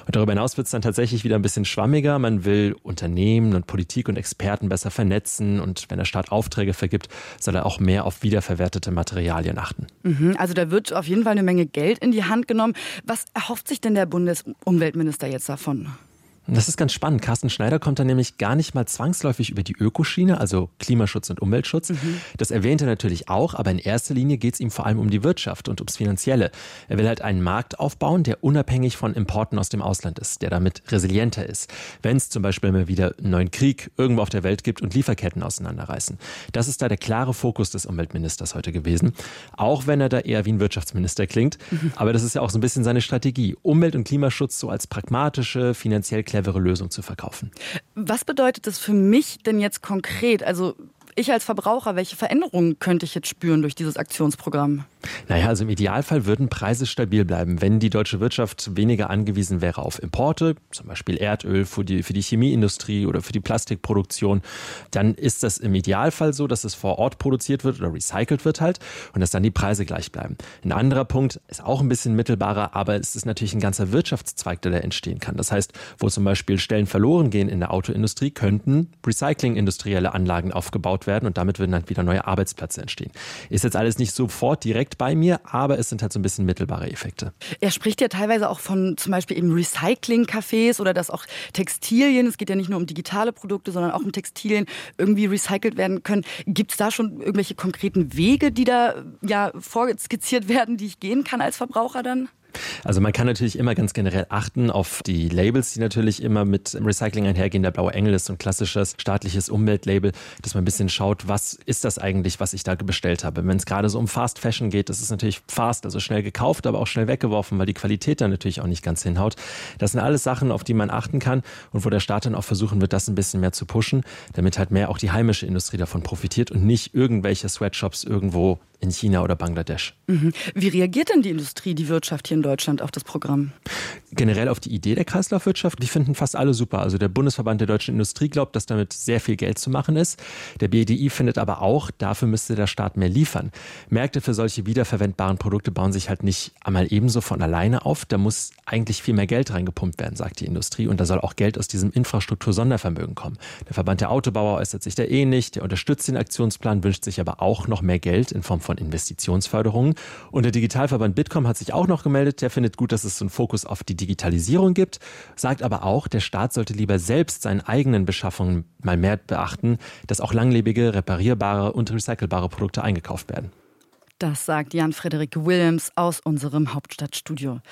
Und darüber hinaus wird es dann tatsächlich wieder ein bisschen schwammiger. Man will Unternehmen und Politik und Experten besser vernetzen und wenn der Staat Aufträge vergibt, soll er auch mehr auf wiederverwertete Materialien achten. Also da wird auf jeden Fall eine Menge Geld in die Hand genommen. Was erhofft sich denn der Bundesumweltminister jetzt davon? Das ist ganz spannend. Carsten Schneider kommt dann nämlich gar nicht mal zwangsläufig über die Ökoschiene, also Klimaschutz und Umweltschutz. Das erwähnt er natürlich auch, aber in erster Linie geht es ihm vor allem um die Wirtschaft und ums Finanzielle. Er will halt einen Markt aufbauen, der unabhängig von Importen aus dem Ausland ist, der damit resilienter ist. Wenn es zum Beispiel mal wieder einen neuen Krieg irgendwo auf der Welt gibt und Lieferketten auseinanderreißen. Das ist da der klare Fokus des Umweltministers heute gewesen. Auch wenn er da eher wie ein Wirtschaftsminister klingt. Aber das ist ja auch so ein bisschen seine Strategie. Umwelt- und Klimaschutz so als pragmatische, finanziell clevere Lösung zu verkaufen. Was bedeutet das für mich denn jetzt konkret? Also ich als Verbraucher, welche Veränderungen könnte ich jetzt spüren durch dieses Aktionsprogramm? Naja, also im Idealfall würden Preise stabil bleiben, wenn die deutsche Wirtschaft weniger angewiesen wäre auf Importe, zum Beispiel Erdöl für die Chemieindustrie oder für die Plastikproduktion. Dann ist das im Idealfall so, dass es vor Ort produziert wird oder recycelt wird halt und dass dann die Preise gleich bleiben. Ein anderer Punkt ist auch ein bisschen mittelbarer, aber es ist natürlich ein ganzer Wirtschaftszweig, der da entstehen kann. Das heißt, wo zum Beispiel Stellen verloren gehen in der Autoindustrie, könnten recyclingindustrielle Anlagen aufgebaut werden und damit würden dann wieder neue Arbeitsplätze entstehen. Ist jetzt alles nicht sofort direkt bei mir, aber es sind halt so ein bisschen mittelbare Effekte. Er spricht ja teilweise auch von zum Beispiel eben Recycling-Cafés oder dass auch Textilien, es geht ja nicht nur um digitale Produkte, sondern auch um Textilien, irgendwie recycelt werden können. Gibt es da schon irgendwelche konkreten Wege, die da ja vorskizziert werden, die ich gehen kann als Verbraucher dann? Also man kann natürlich immer ganz generell achten auf die Labels, die natürlich immer mit Recycling einhergehen. Der Blaue Engel ist so ein klassisches staatliches Umweltlabel, dass man ein bisschen schaut, was ist das eigentlich, was ich da bestellt habe. Wenn es gerade so um Fast Fashion geht, das ist natürlich fast, also schnell gekauft, aber auch schnell weggeworfen, weil die Qualität dann natürlich auch nicht ganz hinhaut. Das sind alles Sachen, auf die man achten kann und wo der Staat dann auch versuchen wird, das ein bisschen mehr zu pushen, damit halt mehr auch die heimische Industrie davon profitiert und nicht irgendwelche Sweatshops irgendwo in China oder Bangladesch. Wie reagiert denn die Industrie, die Wirtschaft hier in Deutschland auf das Programm? Generell auf die Idee der Kreislaufwirtschaft, die finden fast alle super. Also der Bundesverband der deutschen Industrie glaubt, dass damit sehr viel Geld zu machen ist. Der BDI findet aber auch, dafür müsste der Staat mehr liefern. Märkte für solche wiederverwendbaren Produkte bauen sich halt nicht einmal ebenso von alleine auf. Da muss eigentlich viel mehr Geld reingepumpt werden, sagt die Industrie. Und da soll auch Geld aus diesem Infrastruktur-Sondervermögen kommen. Der Verband der Autobauer äußert sich da ähnlich. Der unterstützt den Aktionsplan, wünscht sich aber auch noch mehr Geld in Form von Investitionsförderungen. Und der Digitalverband Bitkom hat sich auch noch gemeldet. Der findet gut, dass es so einen Fokus auf die Digitalisierung gibt, sagt aber auch, der Staat sollte lieber selbst seinen eigenen Beschaffungen mal mehr beachten, dass auch langlebige, reparierbare und recycelbare Produkte eingekauft werden. Das sagt Jan-Frederik Williams aus unserem Hauptstadtstudio.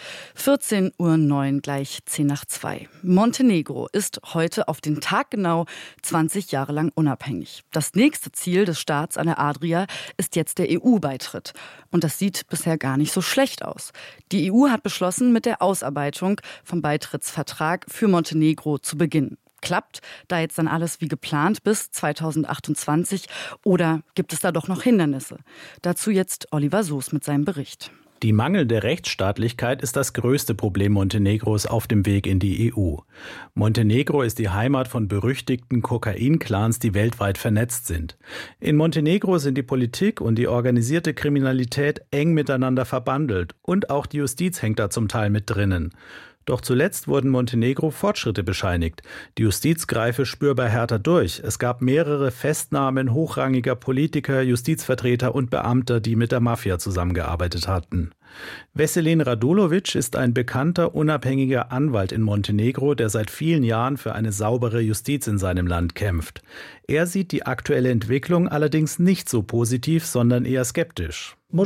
14:09 Uhr, gleich 1:10. Montenegro ist heute auf den Tag genau 20 Jahre lang unabhängig. Das nächste Ziel des Staats an der Adria ist jetzt der EU-Beitritt. Und das sieht bisher gar nicht so schlecht aus. Die EU hat beschlossen, mit der Ausarbeitung vom Beitrittsvertrag für Montenegro zu beginnen. Klappt da jetzt dann alles wie geplant bis 2028 oder gibt es da doch noch Hindernisse? Dazu jetzt Oliver Soos mit seinem Bericht. Die mangelnde Rechtsstaatlichkeit ist das größte Problem Montenegros auf dem Weg in die EU. Montenegro ist die Heimat von berüchtigten Kokain-Clans, die weltweit vernetzt sind. In Montenegro sind die Politik und die organisierte Kriminalität eng miteinander verbandelt und auch die Justiz hängt da zum Teil mit drinnen. Doch zuletzt wurden Montenegro Fortschritte bescheinigt. Die Justiz greife spürbar härter durch. Es gab mehrere Festnahmen hochrangiger Politiker, Justizvertreter und Beamter, die mit der Mafia zusammengearbeitet hatten. Veselin Radulovic ist ein bekannter, unabhängiger Anwalt in Montenegro, der seit vielen Jahren für eine saubere Justiz in seinem Land kämpft. Er sieht die aktuelle Entwicklung allerdings nicht so positiv, sondern eher skeptisch. Wir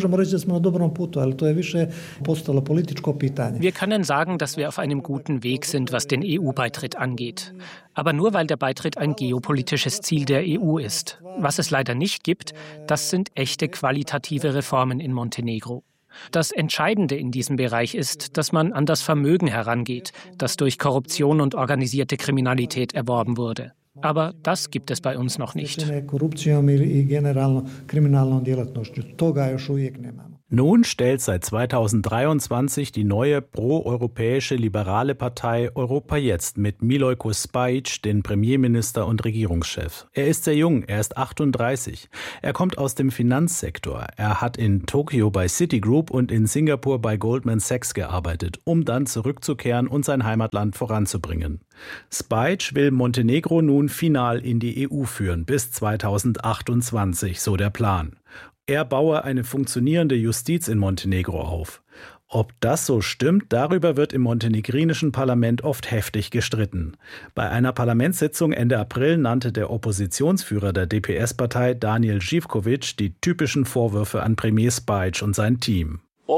können sagen, dass wir auf einem guten Weg sind, was den EU-Beitritt angeht. Aber nur weil der Beitritt ein geopolitisches Ziel der EU ist. Was es leider nicht gibt, das sind echte qualitative Reformen in Montenegro. Das Entscheidende in diesem Bereich ist, dass man an das Vermögen herangeht, das durch Korruption und organisierte Kriminalität erworben wurde. Aber das gibt es bei uns noch nicht. Nun stellt seit 2023 die neue pro-europäische liberale Partei Europa Jetzt mit Milojko Spajic den Premierminister und Regierungschef. Er ist sehr jung, er ist 38. Er kommt aus dem Finanzsektor. Er hat in Tokio bei Citigroup und in Singapur bei Goldman Sachs gearbeitet, um dann zurückzukehren und sein Heimatland voranzubringen. Spajic will Montenegro nun final in die EU führen, bis 2028, so der Plan. Er baue eine funktionierende Justiz in Montenegro auf. Ob das so stimmt, darüber wird im montenegrinischen Parlament oft heftig gestritten. Bei einer Parlamentssitzung Ende April nannte der Oppositionsführer der DPS-Partei Daniel Živković die typischen Vorwürfe an Premier Spajic und sein Team.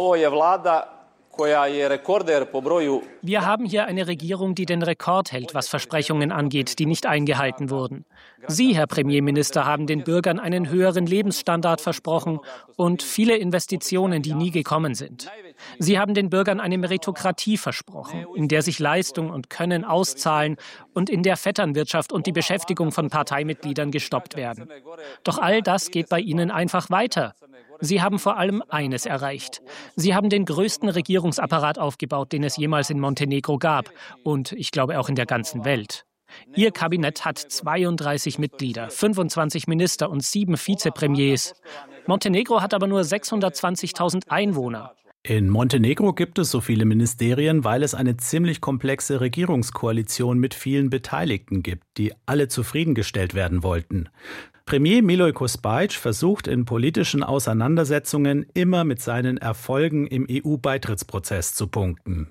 Wir haben hier eine Regierung, die den Rekord hält, was Versprechungen angeht, die nicht eingehalten wurden. Sie, Herr Premierminister, haben den Bürgern einen höheren Lebensstandard versprochen und viele Investitionen, die nie gekommen sind. Sie haben den Bürgern eine Meritokratie versprochen, in der sich Leistung und Können auszahlen und in der Vetternwirtschaft und die Beschäftigung von Parteimitgliedern gestoppt werden. Doch all das geht bei Ihnen einfach weiter. Sie haben vor allem eines erreicht. Sie haben den größten Regierungsapparat aufgebaut, den es jemals in Montenegro gab und ich glaube auch in der ganzen Welt. Ihr Kabinett hat 32 Mitglieder, 25 Minister und 7 Vizepremiers. Montenegro hat aber nur 620.000 Einwohner. In Montenegro gibt es so viele Ministerien, weil es eine ziemlich komplexe Regierungskoalition mit vielen Beteiligten gibt, die alle zufriedengestellt werden wollten. Premier Milojko Spajic versucht in politischen Auseinandersetzungen immer mit seinen Erfolgen im EU-Beitrittsprozess zu punkten.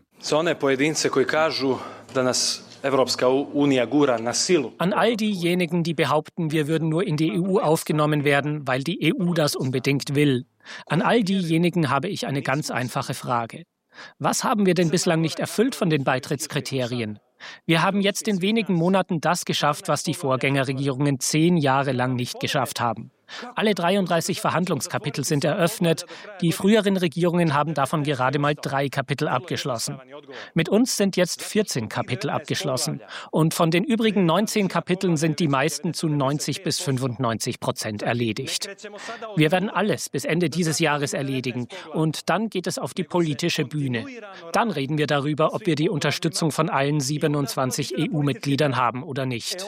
An all diejenigen, die behaupten, wir würden nur in die EU aufgenommen werden, weil die EU das unbedingt will. An all diejenigen habe ich eine ganz einfache Frage. Was haben wir denn bislang nicht erfüllt von den Beitrittskriterien? Wir haben jetzt in wenigen Monaten das geschafft, was die Vorgängerregierungen 10 Jahre lang nicht geschafft haben. Alle 33 Verhandlungskapitel sind eröffnet. Die früheren Regierungen haben davon gerade mal 3 Kapitel abgeschlossen. Mit uns sind jetzt 14 Kapitel abgeschlossen. Und von den übrigen 19 Kapiteln sind die meisten zu 90-95% erledigt. Wir werden alles bis Ende dieses Jahres erledigen. Und dann geht es auf die politische Bühne. Dann reden wir darüber, ob wir die Unterstützung von allen 27 EU-Mitgliedern haben oder nicht.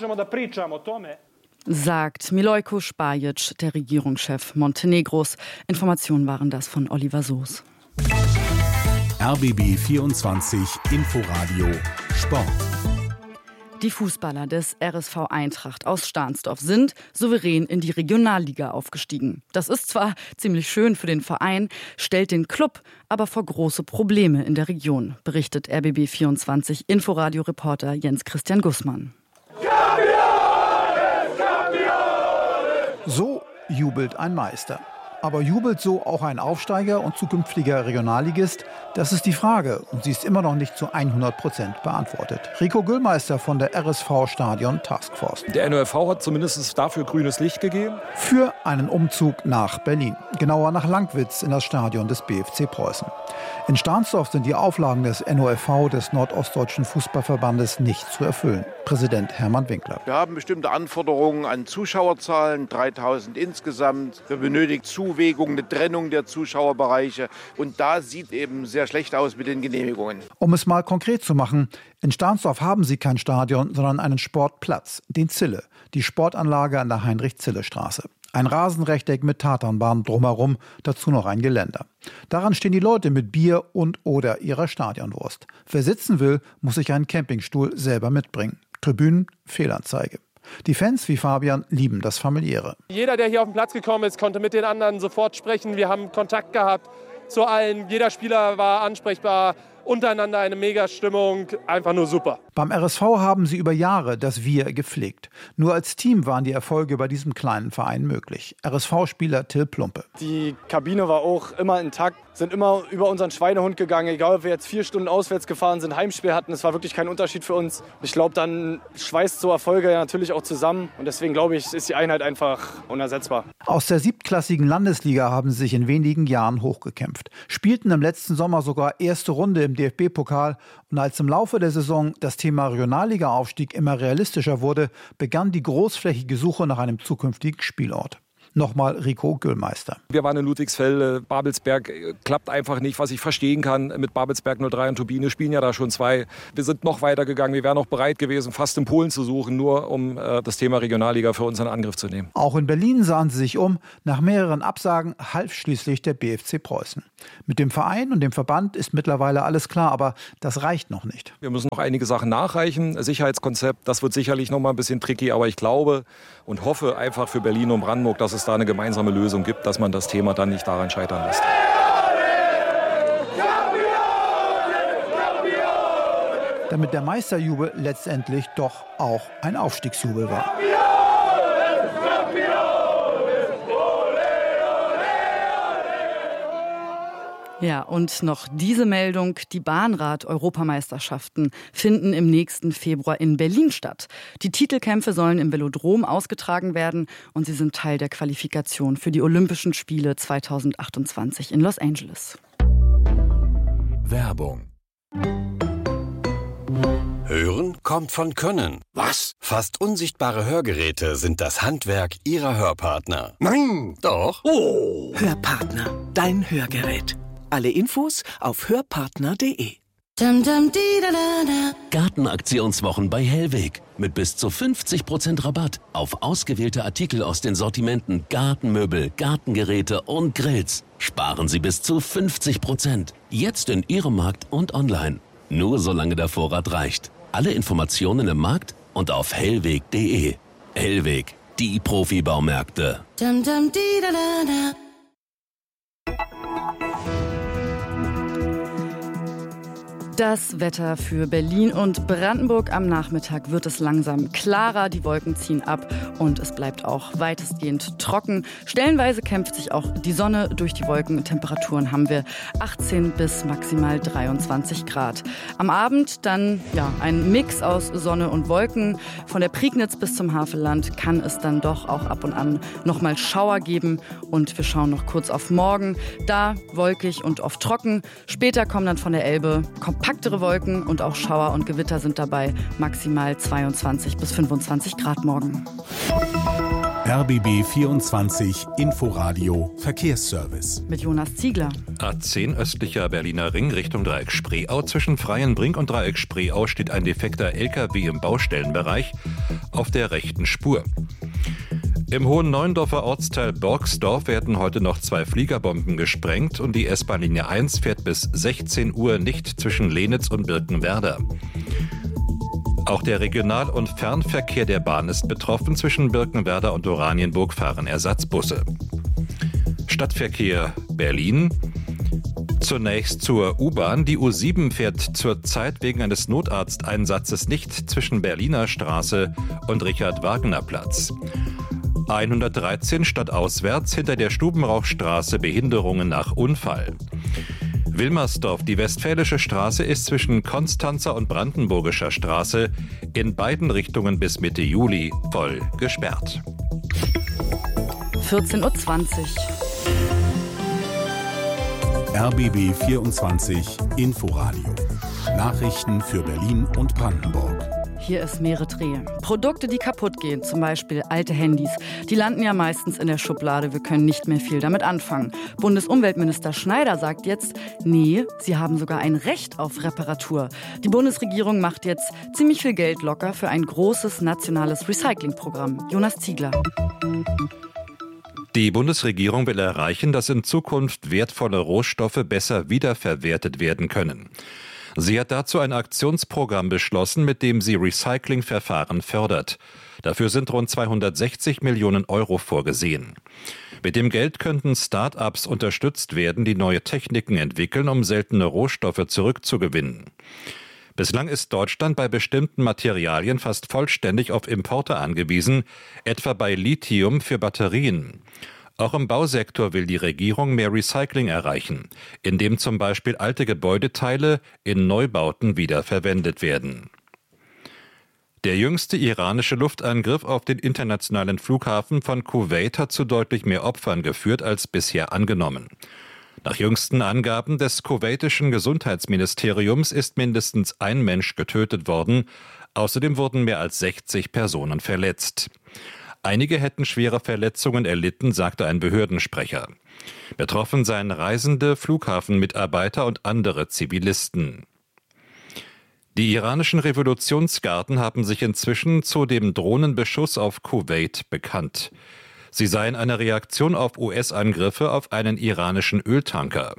Sagt Milojko Spajic, der Regierungschef Montenegros. Informationen waren das von Oliver Soos. RBB 24 Inforadio Sport. Die Fußballer des RSV Eintracht aus Stahnsdorf sind souverän in die Regionalliga aufgestiegen. Das ist zwar ziemlich schön für den Verein, stellt den Club aber vor große Probleme in der Region, berichtet RBB 24 Inforadio-Reporter Jens Christian Gussmann. So jubelt ein Meister. Aber jubelt so auch ein Aufsteiger und zukünftiger Regionalligist? Das ist die Frage und sie ist immer noch nicht zu 100% beantwortet. Rico Güllmeister von der RSV Stadion Taskforce. Der NOFV hat zumindest dafür grünes Licht gegeben. Für einen Umzug nach Berlin, genauer nach Langwitz in das Stadion des BFC Preußen. In Stahnsdorf sind die Auflagen des NOFV, des Nordostdeutschen Fußballverbandes, nicht zu erfüllen. Präsident Hermann Winkler. Wir haben bestimmte Anforderungen an Zuschauerzahlen, 3000 insgesamt. Wir benötigen Zuwägung, eine Trennung der Zuschauerbereiche. Und da sieht eben sehr schlecht aus mit den Genehmigungen. Um es mal konkret zu machen, in Stahnsdorf haben sie kein Stadion, sondern einen Sportplatz, den Zille, die Sportanlage an der Heinrich-Zille-Straße. Ein Rasenrechteck mit Tatanbahn drumherum, dazu noch ein Geländer. Daran stehen die Leute mit Bier und oder ihrer Stadionwurst. Wer sitzen will, muss sich einen Campingstuhl selber mitbringen. Tribünen, Fehlanzeige. Die Fans wie Fabian lieben das Familiäre. Jeder, der hier auf den Platz gekommen ist, konnte mit den anderen sofort sprechen. Wir haben Kontakt gehabt zu allen. Jeder Spieler war ansprechbar. Untereinander eine Mega-Stimmung, einfach nur super. Beim RSV haben sie über Jahre das Wir gepflegt. Nur als Team waren die Erfolge bei diesem kleinen Verein möglich. RSV-Spieler Till Plumpe. Die Kabine war auch immer intakt, sind immer über unseren Schweinehund gegangen. Egal, ob wir jetzt 4 Stunden auswärts gefahren sind, Heimspiel hatten, es war wirklich kein Unterschied für uns. Ich glaube, dann schweißt so Erfolge natürlich auch zusammen. Und deswegen glaube ich, ist die Einheit einfach unersetzbar. Aus der 7-klassigen Landesliga haben sie sich in wenigen Jahren hochgekämpft. Spielten im letzten Sommer sogar erste Runde im DFB-Pokal. Und als im Laufe der Saison das Thema Regionalliga-Aufstieg immer realistischer wurde, begann die großflächige Suche nach einem zukünftigen Spielort. Nochmal Rico Göhlmeister. Wir waren in Ludwigsfelde, Babelsberg klappt einfach nicht, was ich verstehen kann. Mit Babelsberg 03 und Turbine spielen ja da schon 2. Wir sind noch weiter gegangen, wir wären noch bereit gewesen, fast in Polen zu suchen, nur um das Thema Regionalliga für uns in Angriff zu nehmen. Auch in Berlin sahen sie sich um. Nach mehreren Absagen half schließlich der BFC Preußen. Mit dem Verein und dem Verband ist mittlerweile alles klar, aber das reicht noch nicht. Wir müssen noch einige Sachen nachreichen. Sicherheitskonzept, das wird sicherlich noch mal ein bisschen tricky, aber ich glaube und hoffe einfach für Berlin und Brandenburg, dass es da eine gemeinsame Lösung gibt, dass man das Thema dann nicht daran scheitern lässt. Damit der Meisterjubel letztendlich doch auch ein Aufstiegsjubel war. Ja, und noch diese Meldung, die Bahnrad-Europameisterschaften finden im nächsten Februar in Berlin statt. Die Titelkämpfe sollen im Velodrom ausgetragen werden und sie sind Teil der Qualifikation für die Olympischen Spiele 2028 in Los Angeles. Werbung. Hören kommt von Können. Was? Fast unsichtbare Hörgeräte sind das Handwerk Ihrer Hörpartner. Nein! Doch. Oh! Hörpartner, dein Hörgerät. Alle Infos auf hörpartner.de. Gartenaktionswochen bei Hellweg. Mit bis zu 50% Rabatt auf ausgewählte Artikel aus den Sortimenten Gartenmöbel, Gartengeräte und Grills. Sparen Sie bis zu 50%. Jetzt in Ihrem Markt und online. Nur solange der Vorrat reicht. Alle Informationen im Markt und auf hellweg.de. Hellweg, die Profibaumärkte. Das Wetter für Berlin und Brandenburg. Am Nachmittag wird es langsam klarer, die Wolken ziehen ab und es bleibt auch weitestgehend trocken. Stellenweise kämpft sich auch die Sonne durch die Wolken. Temperaturen haben wir 18 bis maximal 23 Grad. Am Abend dann ein Mix aus Sonne und Wolken. Von der Prignitz bis zum Havelland kann es dann doch auch ab und an nochmal Schauer geben. Und wir schauen noch kurz auf morgen. Da wolkig und oft trocken. Später kommen dann von der Elbe kompaktere Wolken und auch Schauer und Gewitter sind dabei. Maximal 22 bis 25 Grad morgen. RBB 24 Inforadio Verkehrsservice. Mit Jonas Ziegler. A10 östlicher Berliner Ring Richtung Dreieck Spreeau. Zwischen Freienbrink und Dreieck Spreeau steht ein defekter LKW im Baustellenbereich auf der rechten Spur. Im Hohen Neuendorfer Ortsteil Borgsdorf werden heute noch 2 Fliegerbomben gesprengt und die S-Bahn-Linie 1 fährt bis 16 Uhr nicht zwischen Lenitz und Birkenwerder. Auch der Regional- und Fernverkehr der Bahn ist betroffen. Zwischen Birkenwerder und Oranienburg fahren Ersatzbusse. Stadtverkehr Berlin. Zunächst zur U-Bahn. Die U7 fährt zurzeit wegen eines Notarzteinsatzes nicht zwischen Berliner Straße und Richard-Wagner-Platz. 113 stadtauswärts hinter der Stubenrauchstraße Behinderungen nach Unfall. Wilmersdorf, die Westfälische Straße ist zwischen Konstanzer und Brandenburgischer Straße in beiden Richtungen bis Mitte Juli voll gesperrt. 14:20 Uhr. RBB 24 Inforadio. Nachrichten für Berlin und Brandenburg. Hier ist Merit Rehe. Produkte, die kaputt gehen, zum Beispiel alte Handys, die landen ja meistens in der Schublade. Wir können nicht mehr viel damit anfangen. Bundesumweltminister Schneider sagt jetzt, nee, sie haben sogar ein Recht auf Reparatur. Die Bundesregierung macht jetzt ziemlich viel Geld locker für ein großes nationales Recyclingprogramm. Jonas Ziegler. Die Bundesregierung will erreichen, dass in Zukunft wertvolle Rohstoffe besser wiederverwertet werden können. Sie hat dazu ein Aktionsprogramm beschlossen, mit dem sie Recyclingverfahren fördert. Dafür sind rund 260 Millionen Euro vorgesehen. Mit dem Geld könnten Start-ups unterstützt werden, die neue Techniken entwickeln, um seltene Rohstoffe zurückzugewinnen. Bislang ist Deutschland bei bestimmten Materialien fast vollständig auf Importe angewiesen, etwa bei Lithium für Batterien. Auch im Bausektor will die Regierung mehr Recycling erreichen, indem zum Beispiel alte Gebäudeteile in Neubauten wiederverwendet werden. Der jüngste iranische Luftangriff auf den internationalen Flughafen von Kuwait hat zu deutlich mehr Opfern geführt als bisher angenommen. Nach jüngsten Angaben des kuwaitischen Gesundheitsministeriums ist mindestens ein Mensch getötet worden. Außerdem wurden mehr als 60 Personen verletzt. Einige hätten schwere Verletzungen erlitten, sagte ein Behördensprecher. Betroffen seien Reisende, Flughafenmitarbeiter und andere Zivilisten. Die iranischen Revolutionsgarden haben sich inzwischen zu dem Drohnenbeschuss auf Kuwait bekannt. Sie seien eine Reaktion auf US-Angriffe auf einen iranischen Öltanker.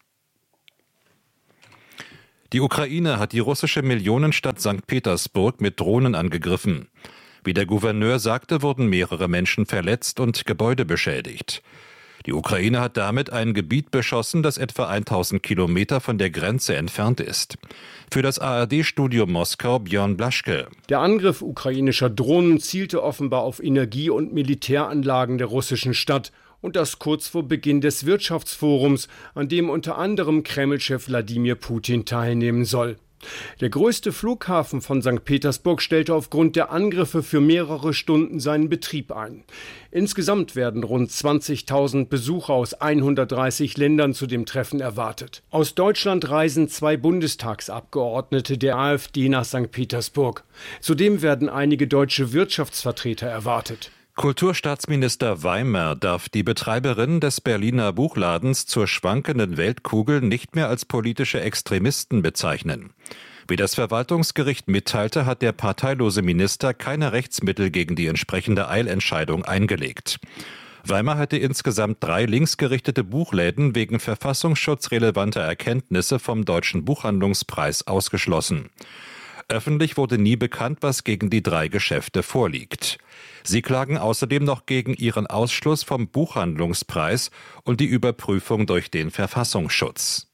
Die Ukraine hat die russische Millionenstadt St. Petersburg mit Drohnen angegriffen. Wie der Gouverneur sagte, wurden mehrere Menschen verletzt und Gebäude beschädigt. Die Ukraine hat damit ein Gebiet beschossen, das etwa 1000 Kilometer von der Grenze entfernt ist. Für das ARD-Studio Moskau Björn Blaschke. Der Angriff ukrainischer Drohnen zielte offenbar auf Energie- und Militäranlagen der russischen Stadt. Und das kurz vor Beginn des Wirtschaftsforums, an dem unter anderem Kreml-Chef Wladimir Putin teilnehmen soll. Der größte Flughafen von St. Petersburg stellte aufgrund der Angriffe für mehrere Stunden seinen Betrieb ein. Insgesamt werden rund 20.000 Besucher aus 130 Ländern zu dem Treffen erwartet. Aus Deutschland reisen 2 Bundestagsabgeordnete der AfD nach St. Petersburg. Zudem werden einige deutsche Wirtschaftsvertreter erwartet. Kulturstaatsminister Weimer darf die Betreiberin des Berliner Buchladens zur schwankenden Weltkugel nicht mehr als politische Extremisten bezeichnen. Wie das Verwaltungsgericht mitteilte, hat der parteilose Minister keine Rechtsmittel gegen die entsprechende Eilentscheidung eingelegt. Weimer hatte insgesamt 3 linksgerichtete Buchläden wegen verfassungsschutzrelevanter Erkenntnisse vom Deutschen Buchhandlungspreis ausgeschlossen. Öffentlich wurde nie bekannt, was gegen die 3 Geschäfte vorliegt. Sie klagen außerdem noch gegen ihren Ausschluss vom Buchhandlungspreis und die Überprüfung durch den Verfassungsschutz.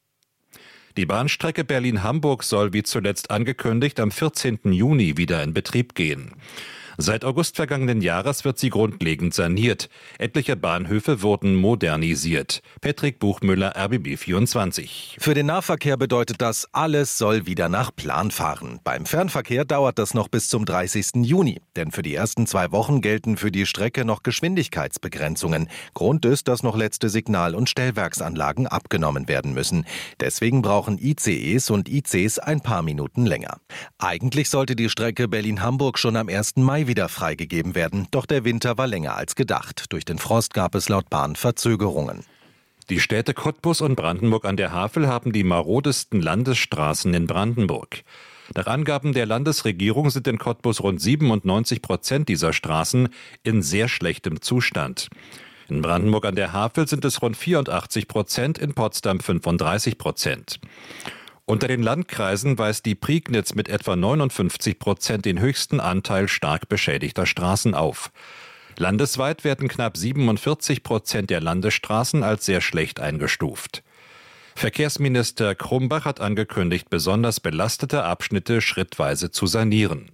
Die Bahnstrecke Berlin-Hamburg soll wie zuletzt angekündigt am 14. Juni wieder in Betrieb gehen. Seit August vergangenen Jahres wird sie grundlegend saniert. Etliche Bahnhöfe wurden modernisiert. Patrick Buchmüller, RBB 24. Für den Nahverkehr bedeutet das, alles soll wieder nach Plan fahren. Beim Fernverkehr dauert das noch bis zum 30. Juni. Denn für die ersten 2 Wochen gelten für die Strecke noch Geschwindigkeitsbegrenzungen. Grund ist, dass noch letzte Signal- und Stellwerksanlagen abgenommen werden müssen. Deswegen brauchen ICEs und ICs ein paar Minuten länger. Eigentlich sollte die Strecke Berlin-Hamburg schon am 1. Mai wieder freigegeben werden. Doch der Winter war länger als gedacht. Durch den Frost gab es laut Bahn Verzögerungen. Die Städte Cottbus und Brandenburg an der Havel haben die marodesten Landesstraßen in Brandenburg. Nach Angaben der Landesregierung sind in Cottbus rund 97% dieser Straßen in sehr schlechtem Zustand. In Brandenburg an der Havel sind es rund 84%, in Potsdam 35%. Unter den Landkreisen weist die Prignitz mit etwa 59% den höchsten Anteil stark beschädigter Straßen auf. Landesweit werden knapp 47% der Landesstraßen als sehr schlecht eingestuft. Verkehrsminister Krumbach hat angekündigt, besonders belastete Abschnitte schrittweise zu sanieren.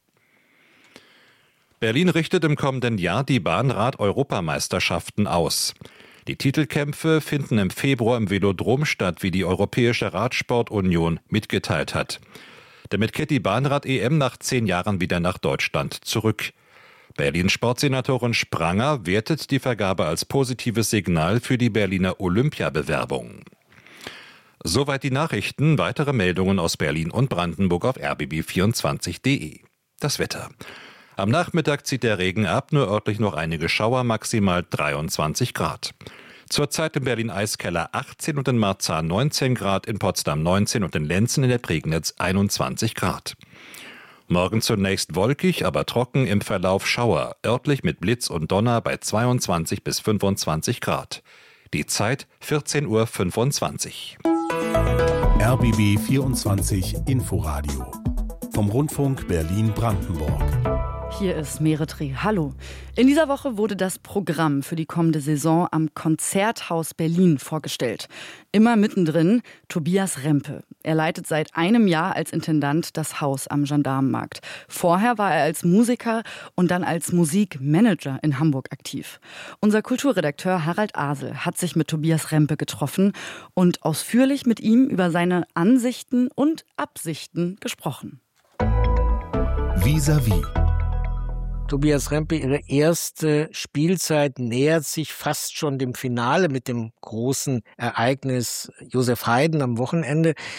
Berlin richtet im kommenden Jahr die Bahnrad-Europameisterschaften aus. Die Titelkämpfe finden im Februar im Velodrom statt, wie die Europäische Radsportunion mitgeteilt hat. Damit kehrt die Bahnrad-EM nach 10 Jahren wieder nach Deutschland zurück. Berlins Sportsenatorin Spranger wertet die Vergabe als positives Signal für die Berliner Olympiabewerbung. Soweit die Nachrichten. Weitere Meldungen aus Berlin und Brandenburg auf rbb24.de. Das Wetter. Am Nachmittag zieht der Regen ab, nur örtlich noch einige Schauer, maximal 23 Grad. Zurzeit in Berlin Eiskeller 18 und in Marzahn 19 Grad, in Potsdam 19 und in Lenzen in der Prignitz 21 Grad. Morgen zunächst wolkig, aber trocken, im Verlauf Schauer, örtlich mit Blitz und Donner bei 22 bis 25 Grad. Die Zeit 14:25 Uhr. RBB 24 Inforadio vom Rundfunk Berlin-Brandenburg. Hier ist Meretri. Hallo. In dieser Woche wurde das Programm für die kommende Saison am Konzerthaus Berlin vorgestellt. Immer mittendrin Tobias Rempe. Er leitet seit einem Jahr als Intendant das Haus am Gendarmenmarkt. Vorher war er als Musiker und dann als Musikmanager in Hamburg aktiv. Unser Kulturredakteur Harald Asel hat sich mit Tobias Rempe getroffen und ausführlich mit ihm über seine Ansichten und Absichten gesprochen. Vis-à-vis. Tobias Rempe, Ihre erste Spielzeit nähert sich fast schon dem Finale mit dem großen Ereignis Josef Haydn am Wochenende.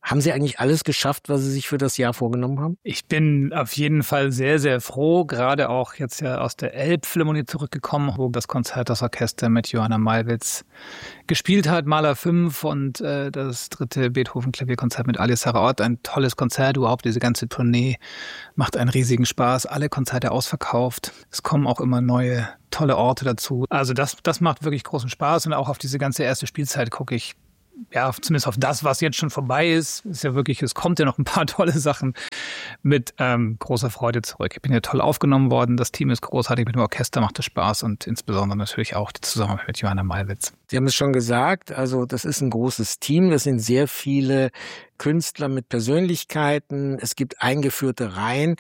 Haben Sie eigentlich alles geschafft, was Sie sich für das Jahr vorgenommen haben? Ich bin auf jeden Fall sehr, sehr froh, gerade auch jetzt ja aus der Elbphilharmonie zurückgekommen, wo das Konzerthausorchester mit Johanna Malwitz gespielt hat, Mahler 5 und das 3. Beethoven-Klavierkonzert mit Alice Sarraute. Ein tolles Konzert, überhaupt diese ganze Tournee macht einen riesigen Spaß. Alle Konzerte ausverkauft. Es kommen auch immer neue, tolle Orte dazu. Also das macht wirklich großen Spaß und auch auf diese ganze erste Spielzeit gucke ich ja, zumindest auf das, was jetzt schon vorbei ist, ist ja wirklich, es kommt ja noch ein paar tolle Sachen mit großer Freude zurück. Ich bin ja toll aufgenommen worden, das Team ist großartig, mit dem Orchester macht es Spaß und insbesondere natürlich auch die Zusammenarbeit mit Johanna Malwitz. Sie haben es schon gesagt, also das ist ein großes Team, das sind sehr viele Künstler mit Persönlichkeiten, es gibt eingeführte Reihen.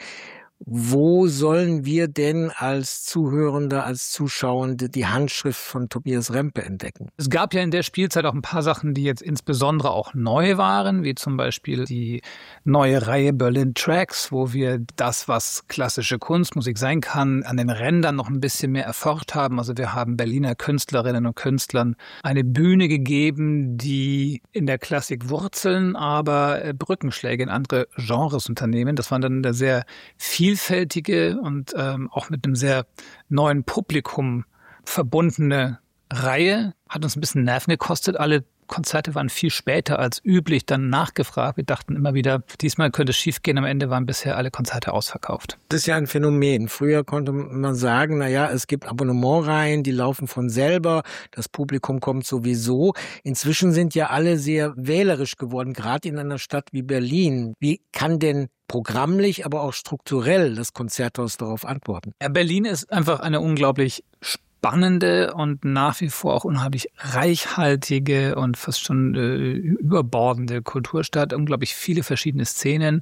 Wo sollen wir denn als Zuhörende, als Zuschauende die Handschrift von Tobias Rempe entdecken? Es gab ja in der Spielzeit auch ein paar Sachen, die jetzt insbesondere auch neu waren, wie zum Beispiel die neue Reihe Berlin Tracks, wo wir das, was klassische Kunstmusik sein kann, an den Rändern noch ein bisschen mehr erforscht haben. Also wir haben Berliner Künstlerinnen und Künstlern eine Bühne gegeben, die in der Klassik wurzeln, aber Brückenschläge in andere Genres unternehmen. Das war dann eine sehr vielfältige und auch mit einem sehr neuen Publikum verbundene Reihe. Hat uns ein bisschen Nerven gekostet. Alle Konzerte waren viel später als üblich dann nachgefragt. Wir dachten immer wieder, diesmal könnte es schief gehen. Am Ende waren bisher alle Konzerte ausverkauft. Das ist ja ein Phänomen. Früher konnte man sagen, es gibt Abonnementreihen, die laufen von selber, das Publikum kommt sowieso. Inzwischen sind ja alle sehr wählerisch geworden, gerade in einer Stadt wie Berlin. Wie kann denn programmlich, aber auch strukturell das Konzerthaus darauf antworten? Ja, Berlin ist einfach eine unglaublich spannende und nach wie vor auch unheimlich reichhaltige und fast schon überbordende Kulturstadt, unglaublich viele verschiedene Szenen.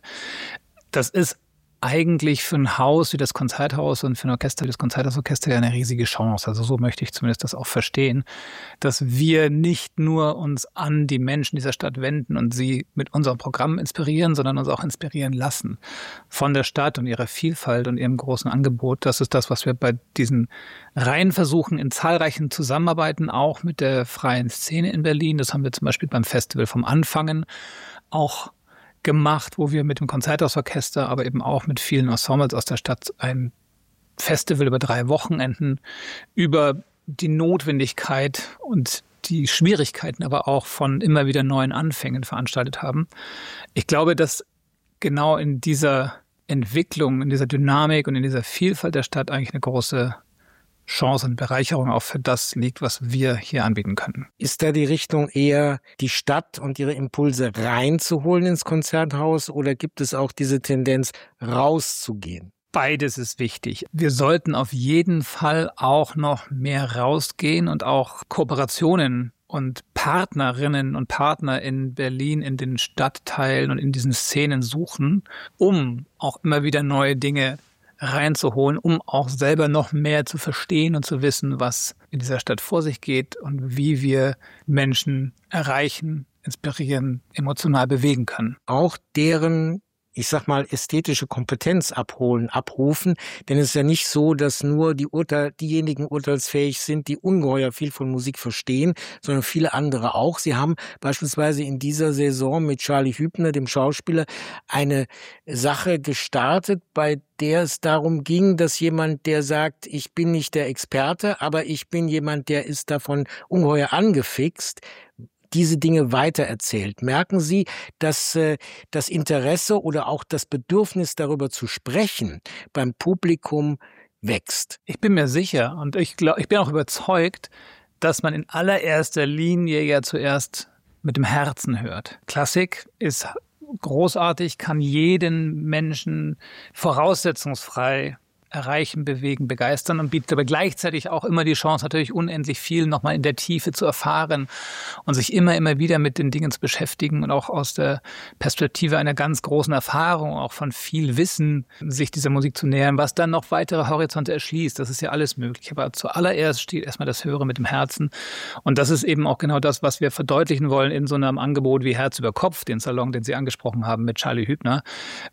Das ist eigentlich für ein Haus wie das Konzerthaus und für ein Orchester wie das Konzerthausorchester ja eine riesige Chance. Also so möchte ich zumindest das auch verstehen, dass wir nicht nur uns an die Menschen dieser Stadt wenden und sie mit unserem Programm inspirieren, sondern uns auch inspirieren lassen von der Stadt und ihrer Vielfalt und ihrem großen Angebot. Das ist das, was wir bei diesen Reihen versuchen, in zahlreichen Zusammenarbeiten, auch mit der freien Szene in Berlin. Das haben wir zum Beispiel beim Festival vom Anfangen auch gemacht, wo wir mit dem Konzerthausorchester, aber eben auch mit vielen Ensembles aus der Stadt ein Festival über 3 Wochenenden über die Notwendigkeit und die Schwierigkeiten aber auch von immer wieder neuen Anfängen veranstaltet haben. Ich glaube, dass genau in dieser Entwicklung, in dieser Dynamik und in dieser Vielfalt der Stadt eigentlich eine große Chance und Bereicherung auch für das liegt, was wir hier anbieten können. Ist da die Richtung eher, die Stadt und ihre Impulse reinzuholen ins Konzerthaus oder gibt es auch diese Tendenz, rauszugehen? Beides ist wichtig. Wir sollten auf jeden Fall auch noch mehr rausgehen und auch Kooperationen und Partnerinnen und Partner in Berlin, in den Stadtteilen und in diesen Szenen suchen, um auch immer wieder neue Dinge reinzuholen, um auch selber noch mehr zu verstehen und zu wissen, was in dieser Stadt vor sich geht und wie wir Menschen erreichen, inspirieren, emotional bewegen können. Auch deren, ich sag mal, ästhetische Kompetenz abrufen, denn es ist ja nicht so, dass nur diejenigen urteilsfähig sind, die ungeheuer viel von Musik verstehen, sondern viele andere auch. Sie haben beispielsweise in dieser Saison mit Charlie Hübner, dem Schauspieler, eine Sache gestartet, bei der es darum ging, dass jemand, der sagt, ich bin nicht der Experte, aber ich bin jemand, der ist davon ungeheuer angefixt, diese Dinge weitererzählt. Merken Sie, dass das Interesse oder auch das Bedürfnis, darüber zu sprechen, beim Publikum wächst? Ich bin mir sicher und ich bin auch überzeugt, dass man in allererster Linie ja zuerst mit dem Herzen hört. Klassik ist großartig, kann jeden Menschen voraussetzungsfrei erreichen, bewegen, begeistern und bietet aber gleichzeitig auch immer die Chance, natürlich unendlich viel nochmal in der Tiefe zu erfahren und sich immer wieder mit den Dingen zu beschäftigen und auch aus der Perspektive einer ganz großen Erfahrung, auch von viel Wissen, sich dieser Musik zu nähern, was dann noch weitere Horizonte erschließt. Das ist ja alles möglich. Aber zuallererst steht erstmal das Hören mit dem Herzen. Und das ist eben auch genau das, was wir verdeutlichen wollen in so einem Angebot wie Herz über Kopf, den Salon, den Sie angesprochen haben mit Charlie Hübner.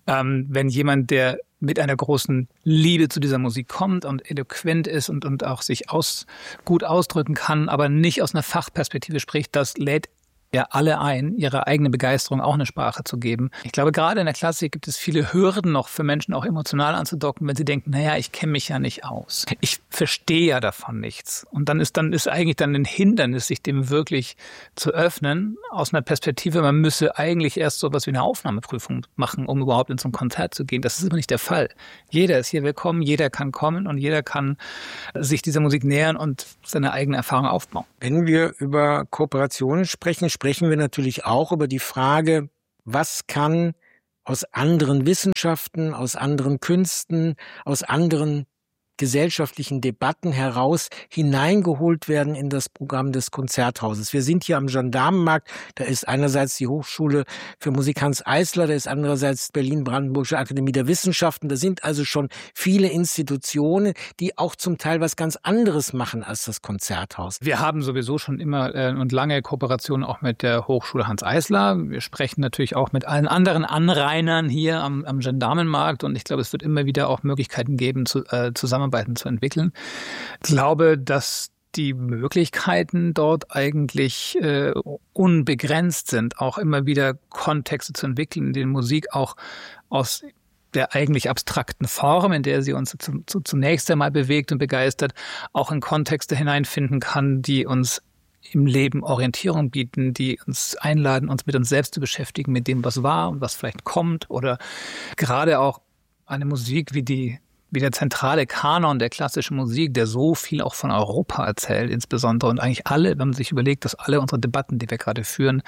Wenn jemand, der mit einer großen Liebe zu dieser Musik kommt und eloquent ist und auch sich gut ausdrücken kann, aber nicht aus einer Fachperspektive spricht, das lädt ja alle ein, ihrer eigenen Begeisterung auch eine Sprache zu geben. Ich glaube, gerade in der Klassik gibt es viele Hürden noch für Menschen auch emotional anzudocken, wenn sie denken, naja, ich kenne mich ja nicht aus. Ich verstehe ja davon nichts. Und dann ist eigentlich ein Hindernis, sich dem wirklich zu öffnen, aus einer Perspektive, man müsse eigentlich erst so etwas wie eine Aufnahmeprüfung machen, um überhaupt in so ein Konzert zu gehen. Das ist aber nicht der Fall. Jeder ist hier willkommen, jeder kann kommen und jeder kann sich dieser Musik nähern und seine eigene Erfahrung aufbauen. Wenn wir über Kooperationen sprechen wir natürlich auch über die Frage, was kann aus anderen Wissenschaften, aus anderen Künsten, aus anderen gesellschaftlichen Debatten heraus hineingeholt werden in das Programm des Konzerthauses. Wir sind hier am Gendarmenmarkt, da ist einerseits die Hochschule für Musik Hanns Eisler, da ist andererseits Berlin-Brandenburgische Akademie der Wissenschaften. Da sind also schon viele Institutionen, die auch zum Teil was ganz anderes machen als das Konzerthaus. Wir haben sowieso schon immer und lange Kooperationen auch mit der Hochschule Hanns Eisler. Wir sprechen natürlich auch mit allen anderen Anrainern hier am Gendarmenmarkt und ich glaube, es wird immer wieder auch Möglichkeiten geben, Zusammenarbeiten zu entwickeln. Ich glaube, dass die Möglichkeiten dort eigentlich unbegrenzt sind, auch immer wieder Kontexte zu entwickeln, in denen Musik auch aus der eigentlich abstrakten Form, in der sie uns zunächst einmal bewegt und begeistert, auch in Kontexte hineinfinden kann, die uns im Leben Orientierung bieten, die uns einladen, uns mit uns selbst zu beschäftigen, mit dem, was war und was vielleicht kommt, oder gerade auch eine Musik wie der zentrale Kanon der klassischen Musik, der so viel auch von Europa erzählt, insbesondere, und eigentlich alle, wenn man sich überlegt, dass alle unsere Debatten, die wir gerade führen,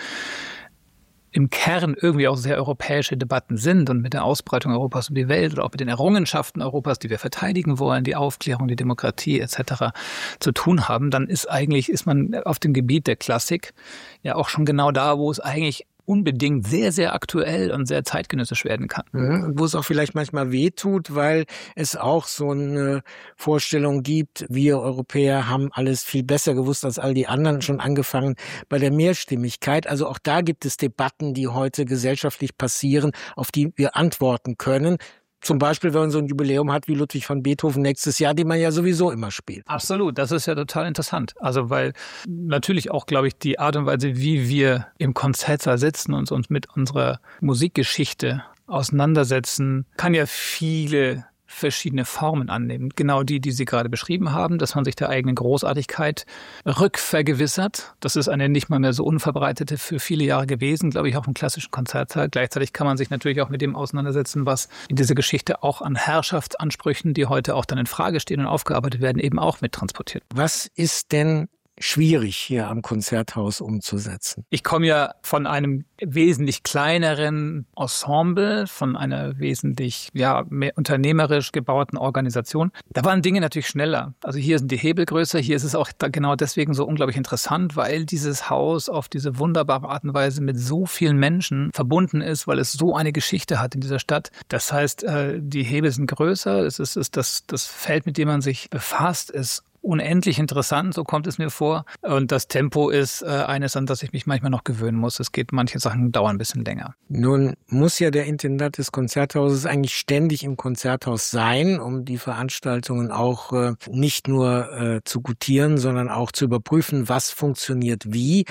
im Kern irgendwie auch sehr europäische Debatten sind und mit der Ausbreitung Europas um die Welt oder auch mit den Errungenschaften Europas, die wir verteidigen wollen, die Aufklärung, die Demokratie etc. zu tun haben, dann ist man auf dem Gebiet der Klassik ja auch schon genau da, wo es eigentlich unbedingt sehr, sehr aktuell und sehr zeitgenössisch werden kann. Wo es auch vielleicht manchmal wehtut, weil es auch so eine Vorstellung gibt, wir Europäer haben alles viel besser gewusst als all die anderen, schon angefangen bei der Mehrstimmigkeit. Also auch da gibt es Debatten, die heute gesellschaftlich passieren, auf die wir antworten können. Zum Beispiel, wenn man so ein Jubiläum hat wie Ludwig van Beethoven nächstes Jahr, den man ja sowieso immer spielt. Absolut, das ist ja total interessant. Also weil natürlich auch, glaube ich, die Art und Weise, wie wir im Konzertsaal sitzen und uns mit unserer Musikgeschichte auseinandersetzen, kann ja viele verschiedene Formen annehmen. Genau die Sie gerade beschrieben haben, dass man sich der eigenen Großartigkeit rückvergewissert. Das ist eine nicht mal mehr so unverbreitete für viele Jahre gewesen, glaube ich, auch im klassischen Konzertsaal. Gleichzeitig kann man sich natürlich auch mit dem auseinandersetzen, was in dieser Geschichte auch an Herrschaftsansprüchen, die heute auch dann in Frage stehen und aufgearbeitet werden, eben auch mittransportiert. Was ist denn schwierig hier am Konzerthaus umzusetzen? Ich komme ja von einem wesentlich kleineren Ensemble, von einer wesentlich mehr unternehmerisch gebauten Organisation. Da waren Dinge natürlich schneller. Also hier sind die Hebel größer, hier ist es auch genau deswegen so unglaublich interessant, weil dieses Haus auf diese wunderbare Art und Weise mit so vielen Menschen verbunden ist, weil es so eine Geschichte hat in dieser Stadt. Das heißt, die Hebel sind größer, das Feld, mit dem man sich befasst, ist unendlich interessant, so kommt es mir vor. Und das Tempo ist eines, an das ich mich manchmal noch gewöhnen muss. Manche Sachen dauern ein bisschen länger. Nun muss ja der Intendant des Konzerthauses eigentlich ständig im Konzerthaus sein, um die Veranstaltungen auch nicht nur zu gutieren, sondern auch zu überprüfen, was funktioniert wie.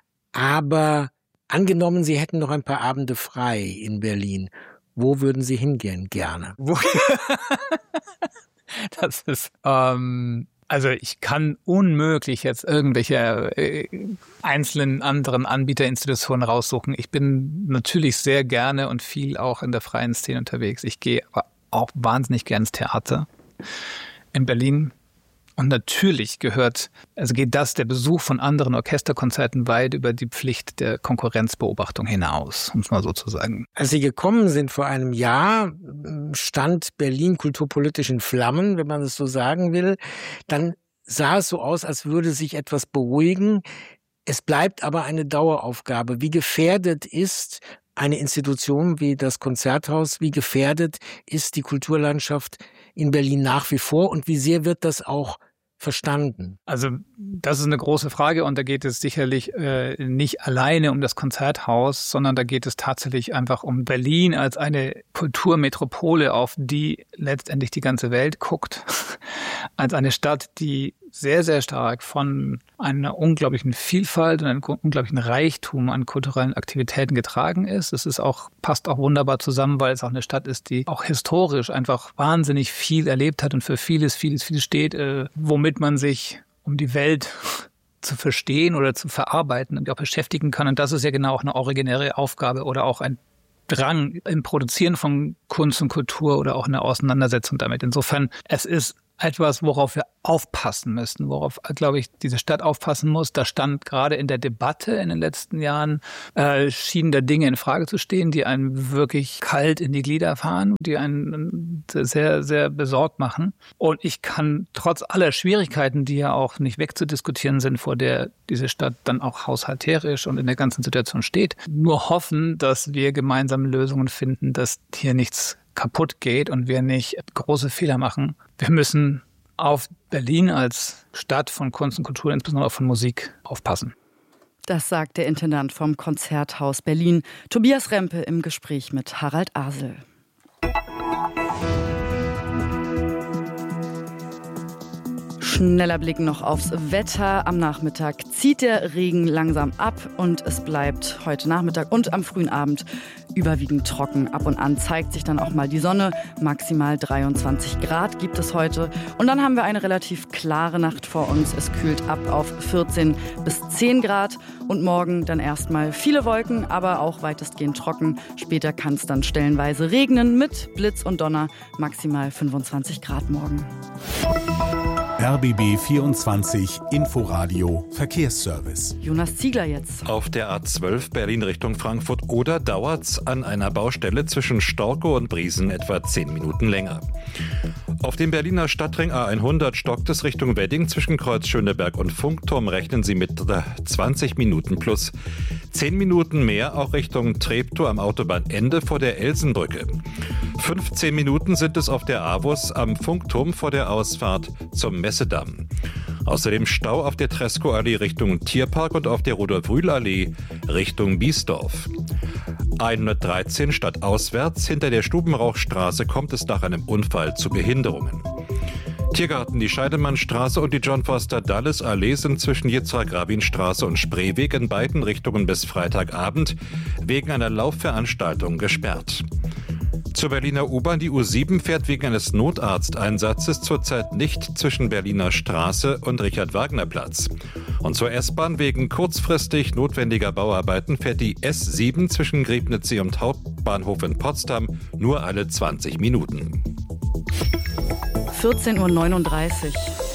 Aber angenommen, Sie hätten noch ein paar Abende frei in Berlin. Wo würden Sie hingehen gerne? Das ist also ich kann unmöglich jetzt irgendwelche einzelnen anderen Anbieterinstitutionen raussuchen. Ich bin natürlich sehr gerne und viel auch in der freien Szene unterwegs. Ich gehe aber auch wahnsinnig gerne ins Theater in Berlin. Und natürlich geht der Besuch von anderen Orchesterkonzerten weit über die Pflicht der Konkurrenzbeobachtung hinaus, um es mal so zu sagen. Als Sie gekommen sind vor einem Jahr, stand Berlin kulturpolitisch in Flammen, wenn man es so sagen will. Dann sah es so aus, als würde sich etwas beruhigen. Es bleibt aber eine Daueraufgabe. Wie gefährdet ist eine Institution wie das Konzerthaus, wie gefährdet ist die Kulturlandschaft in Berlin nach wie vor und wie sehr wird das auch verstanden? Also das ist eine große Frage und da geht es sicherlich nicht alleine um das Konzerthaus, sondern da geht es tatsächlich einfach um Berlin als eine Kulturmetropole, auf die letztendlich die ganze Welt guckt. als eine Stadt, die sehr, sehr stark von einer unglaublichen Vielfalt und einem unglaublichen Reichtum an kulturellen Aktivitäten getragen ist. Es ist auch, passt auch wunderbar zusammen, weil es auch eine Stadt ist, die auch historisch einfach wahnsinnig viel erlebt hat und für vieles steht, womit man sich um die Welt zu verstehen oder zu verarbeiten und auch beschäftigen kann. Und das ist ja genau auch eine originäre Aufgabe oder auch ein Drang im Produzieren von Kunst und Kultur oder auch eine Auseinandersetzung damit. Insofern, es ist etwas, worauf wir aufpassen müssen, worauf, glaube ich, diese Stadt aufpassen muss. Da stand gerade in der Debatte in den letzten Jahren, schienen da Dinge in Frage zu stehen, die einen wirklich kalt in die Glieder fahren, die einen sehr, sehr besorgt machen. Und ich kann trotz aller Schwierigkeiten, die ja auch nicht wegzudiskutieren sind, vor der diese Stadt dann auch haushalterisch und in der ganzen Situation steht, nur hoffen, dass wir gemeinsam Lösungen finden, dass hier nichts kaputt geht und wir nicht große Fehler machen. Wir müssen auf Berlin als Stadt von Kunst und Kultur, insbesondere auch von Musik, aufpassen. Das sagt der Intendant vom Konzerthaus Berlin, Tobias Rempe, im Gespräch mit Harald Asel. Schneller Blick noch aufs Wetter. Am Nachmittag zieht der Regen langsam ab und es bleibt heute Nachmittag und am frühen Abend überwiegend trocken. Ab und an zeigt sich dann auch mal die Sonne. Maximal 23 Grad gibt es heute. Und dann haben wir eine relativ klare Nacht vor uns. Es kühlt ab auf 14 bis 10 Grad. Und morgen dann erstmal viele Wolken, aber auch weitestgehend trocken. Später kann es dann stellenweise regnen mit Blitz und Donner. Maximal 25 Grad morgen. RBB 24 Inforadio Verkehrsservice. Jonas Ziegler jetzt. Auf der A12 Berlin Richtung Frankfurt oder dauert's an einer Baustelle zwischen Storkow und Briesen etwa 10 Minuten länger. Auf dem Berliner Stadtring A100 stockt es Richtung Wedding zwischen Kreuz Schöneberg und Funkturm. Rechnen Sie mit 20 Minuten plus. 10 Minuten mehr auch Richtung Treptow am Autobahnende vor der Elsenbrücke. 15 Minuten sind es auf der AWUS am Funkturm vor der Ausfahrt zum Messedamm. Außerdem Stau auf der Tresco-Allee Richtung Tierpark und auf der Rudolf-Rühl-Allee Richtung Biesdorf. 113 stadtauswärts hinter der Stubenrauchstraße kommt es nach einem Unfall zu Behinderungen. Tiergarten, die Scheidemannstraße und die John Foster Dulles Allee sind zwischen Yitzhak-Rabin-Straße und Spreeweg in beiden Richtungen bis Freitagabend wegen einer Laufveranstaltung gesperrt. Zur Berliner U-Bahn, die U7 fährt wegen eines Notarzteinsatzes zurzeit nicht zwischen Berliner Straße und Richard-Wagner-Platz. Und zur S-Bahn wegen kurzfristig notwendiger Bauarbeiten fährt die S7 zwischen Griebnitzsee und Hauptbahnhof in Potsdam nur alle 20 Minuten. 14.39 Uhr.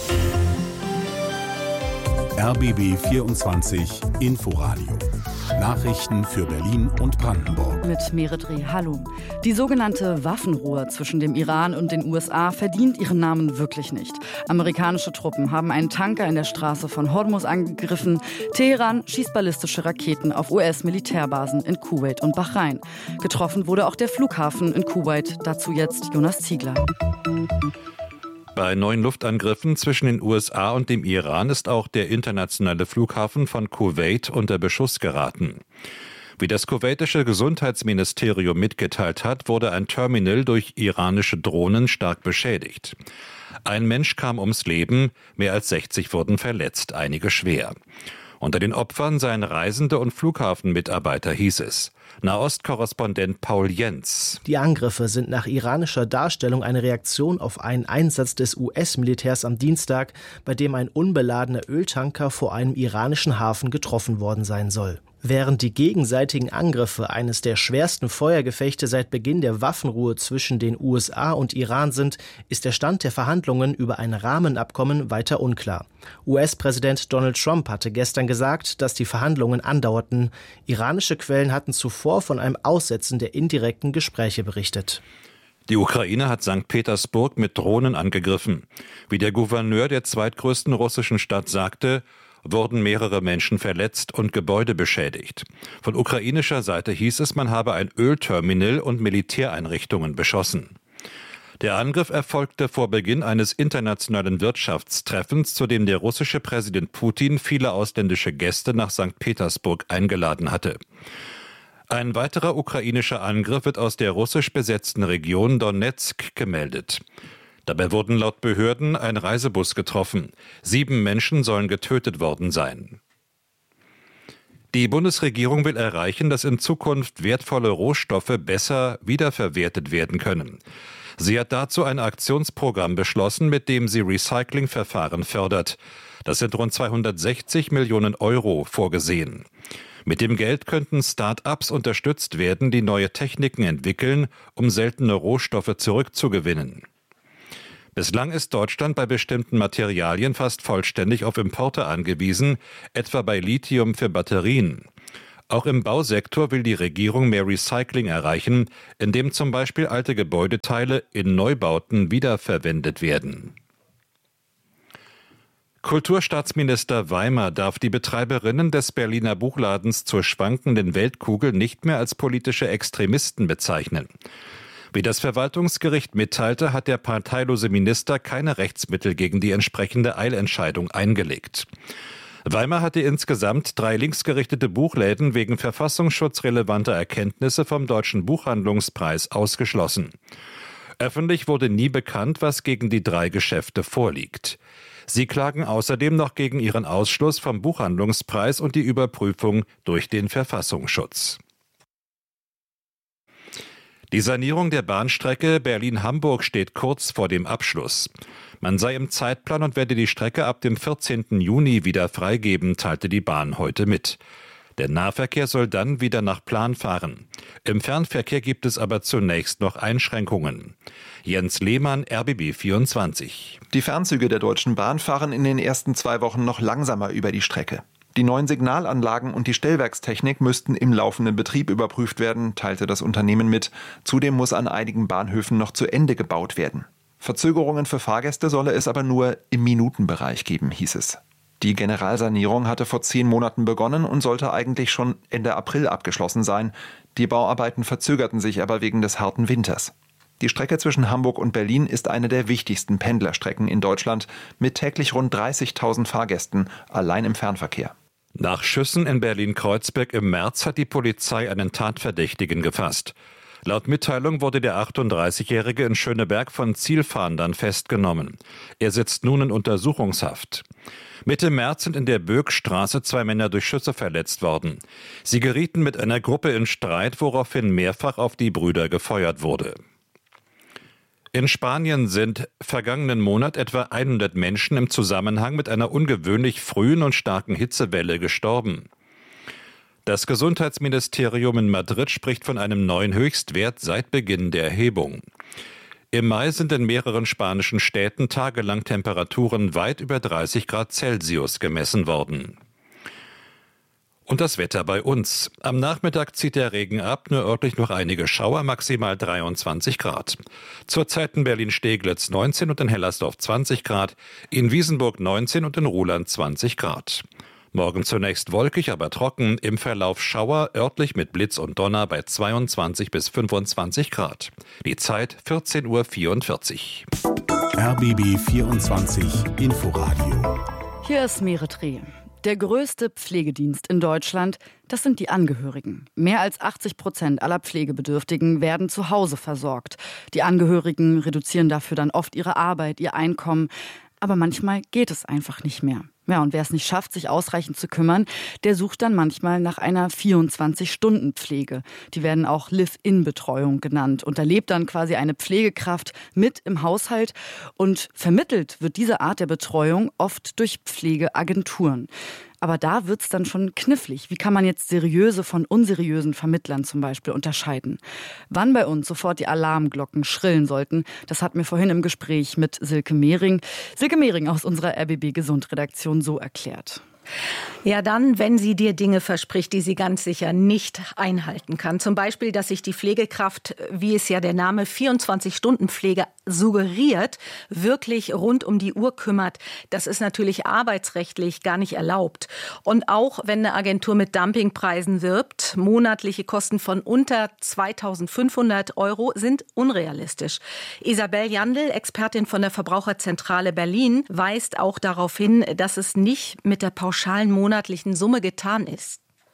RBB 24 Inforadio. Nachrichten für Berlin und Brandenburg. Mit Merit Reh, hallo. Die sogenannte Waffenruhe zwischen dem Iran und den USA verdient ihren Namen wirklich nicht. Amerikanische Truppen haben einen Tanker in der Straße von Hormuz angegriffen. Teheran schießt ballistische Raketen auf US-Militärbasen in Kuwait und Bahrain. Getroffen wurde auch der Flughafen in Kuwait. Dazu jetzt Jonas Ziegler. Bei neuen Luftangriffen zwischen den USA und dem Iran ist auch der internationale Flughafen von Kuwait unter Beschuss geraten. Wie das kuwaitische Gesundheitsministerium mitgeteilt hat, wurde ein Terminal durch iranische Drohnen stark beschädigt. Ein Mensch kam ums Leben, mehr als 60 wurden verletzt, einige schwer. Unter den Opfern seien Reisende und Flughafenmitarbeiter, hieß es. Nahost-Korrespondent Paul Jens. Die Angriffe sind nach iranischer Darstellung eine Reaktion auf einen Einsatz des US-Militärs am Dienstag, bei dem ein unbeladener Öltanker vor einem iranischen Hafen getroffen worden sein soll. Während die gegenseitigen Angriffe eines der schwersten Feuergefechte seit Beginn der Waffenruhe zwischen den USA und Iran sind, ist der Stand der Verhandlungen über ein Rahmenabkommen weiter unklar. US-Präsident Donald Trump hatte gestern gesagt, dass die Verhandlungen andauerten. Iranische Quellen hatten zuvor von einem Aussetzen der indirekten Gespräche berichtet. Die Ukraine hat St. Petersburg mit Drohnen angegriffen. Wie der Gouverneur der zweitgrößten russischen Stadt sagte, wurden mehrere Menschen verletzt und Gebäude beschädigt. Von ukrainischer Seite hieß es, man habe ein Ölterminal und Militäreinrichtungen beschossen. Der Angriff erfolgte vor Beginn eines internationalen Wirtschaftstreffens, zu dem der russische Präsident Putin viele ausländische Gäste nach St. Petersburg eingeladen hatte. Ein weiterer ukrainischer Angriff wird aus der russisch besetzten Region Donezk gemeldet. Dabei wurden laut Behörden ein Reisebus getroffen. 7 Menschen sollen getötet worden sein. Die Bundesregierung will erreichen, dass in Zukunft wertvolle Rohstoffe besser wiederverwertet werden können. Sie hat dazu ein Aktionsprogramm beschlossen, mit dem sie Recyclingverfahren fördert. Das sind rund 260 Millionen Euro vorgesehen. Mit dem Geld könnten Start-ups unterstützt werden, die neue Techniken entwickeln, um seltene Rohstoffe zurückzugewinnen. Bislang ist Deutschland bei bestimmten Materialien fast vollständig auf Importe angewiesen, etwa bei Lithium für Batterien. Auch im Bausektor will die Regierung mehr Recycling erreichen, indem zum Beispiel alte Gebäudeteile in Neubauten wiederverwendet werden. Kulturstaatsminister Weimer darf die Betreiberinnen des Berliner Buchladens zur schwankenden Weltkugel nicht mehr als politische Extremisten bezeichnen. Wie das Verwaltungsgericht mitteilte, hat der parteilose Minister keine Rechtsmittel gegen die entsprechende Eilentscheidung eingelegt. Weimer hatte insgesamt 3 linksgerichtete Buchläden wegen verfassungsschutzrelevanter Erkenntnisse vom Deutschen Buchhandlungspreis ausgeschlossen. Öffentlich wurde nie bekannt, was gegen die 3 Geschäfte vorliegt. Sie klagen außerdem noch gegen ihren Ausschluss vom Buchhandlungspreis und die Überprüfung durch den Verfassungsschutz. Die Sanierung der Bahnstrecke Berlin-Hamburg steht kurz vor dem Abschluss. Man sei im Zeitplan und werde die Strecke ab dem 14. Juni wieder freigeben, teilte die Bahn heute mit. Der Nahverkehr soll dann wieder nach Plan fahren. Im Fernverkehr gibt es aber zunächst noch Einschränkungen. Jens Lehmann, RBB 24. Die Fernzüge der Deutschen Bahn fahren in den ersten 2 Wochen noch langsamer über die Strecke. Die neuen Signalanlagen und die Stellwerkstechnik müssten im laufenden Betrieb überprüft werden, teilte das Unternehmen mit. Zudem muss an einigen Bahnhöfen noch zu Ende gebaut werden. Verzögerungen für Fahrgäste solle es aber nur im Minutenbereich geben, hieß es. Die Generalsanierung hatte vor 10 Monaten begonnen und sollte eigentlich schon Ende April abgeschlossen sein. Die Bauarbeiten verzögerten sich aber wegen des harten Winters. Die Strecke zwischen Hamburg und Berlin ist eine der wichtigsten Pendlerstrecken in Deutschland mit täglich rund 30.000 Fahrgästen, allein im Fernverkehr. Nach Schüssen in Berlin-Kreuzberg im März hat die Polizei einen Tatverdächtigen gefasst. Laut Mitteilung wurde der 38-Jährige in Schöneberg von Zielfahndern festgenommen. Er sitzt nun in Untersuchungshaft. Mitte März sind in der Böckstraße 2 Männer durch Schüsse verletzt worden. Sie gerieten mit einer Gruppe in Streit, woraufhin mehrfach auf die Brüder gefeuert wurde. In Spanien sind vergangenen Monat etwa 100 Menschen im Zusammenhang mit einer ungewöhnlich frühen und starken Hitzewelle gestorben. Das Gesundheitsministerium in Madrid spricht von einem neuen Höchstwert seit Beginn der Erhebung. Im Mai sind in mehreren spanischen Städten tagelang Temperaturen weit über 30 Grad Celsius gemessen worden. Und das Wetter bei uns. Am Nachmittag zieht der Regen ab, nur örtlich noch einige Schauer, maximal 23 Grad. Zurzeit in Berlin-Steglitz 19 und in Hellersdorf 20 Grad, in Wiesenburg 19 und in Ruhland 20 Grad. Morgen zunächst wolkig, aber trocken, im Verlauf Schauer, örtlich mit Blitz und Donner bei 22 bis 25 Grad. Die Zeit 14:44 Uhr. RBB 24 Inforadio. Hier ist Meretreh. Der größte Pflegedienst in Deutschland, das sind die Angehörigen. Mehr als 80% aller Pflegebedürftigen werden zu Hause versorgt. Die Angehörigen reduzieren dafür dann oft ihre Arbeit, ihr Einkommen. Aber manchmal geht es einfach nicht mehr. Ja, und wer es nicht schafft, sich ausreichend zu kümmern, der sucht dann manchmal nach einer 24-Stunden-Pflege. Die werden auch Live-In-Betreuung genannt. Und da lebt dann quasi eine Pflegekraft mit im Haushalt. Und vermittelt wird diese Art der Betreuung oft durch Pflegeagenturen. Aber da wird's dann schon knifflig. Wie kann man jetzt seriöse von unseriösen Vermittlern zum Beispiel unterscheiden? Wann bei uns sofort die Alarmglocken schrillen sollten, das hat mir vorhin im Gespräch mit Silke Mehring aus unserer RBB Gesund-Redaktion so erklärt. Ja, dann, wenn sie dir Dinge verspricht, die sie ganz sicher nicht einhalten kann. Zum Beispiel, dass sich die Pflegekraft, wie es ja der Name 24-Stunden-Pflege suggeriert, wirklich rund um die Uhr kümmert. Das ist natürlich arbeitsrechtlich gar nicht erlaubt. Und auch wenn eine Agentur mit Dumpingpreisen wirbt, monatliche Kosten von unter 2.500 € sind unrealistisch. Isabel Jandl, Expertin von der Verbraucherzentrale Berlin, weist auch darauf hin, dass es nicht mit der pauschalen monatlichen Summe getan ist.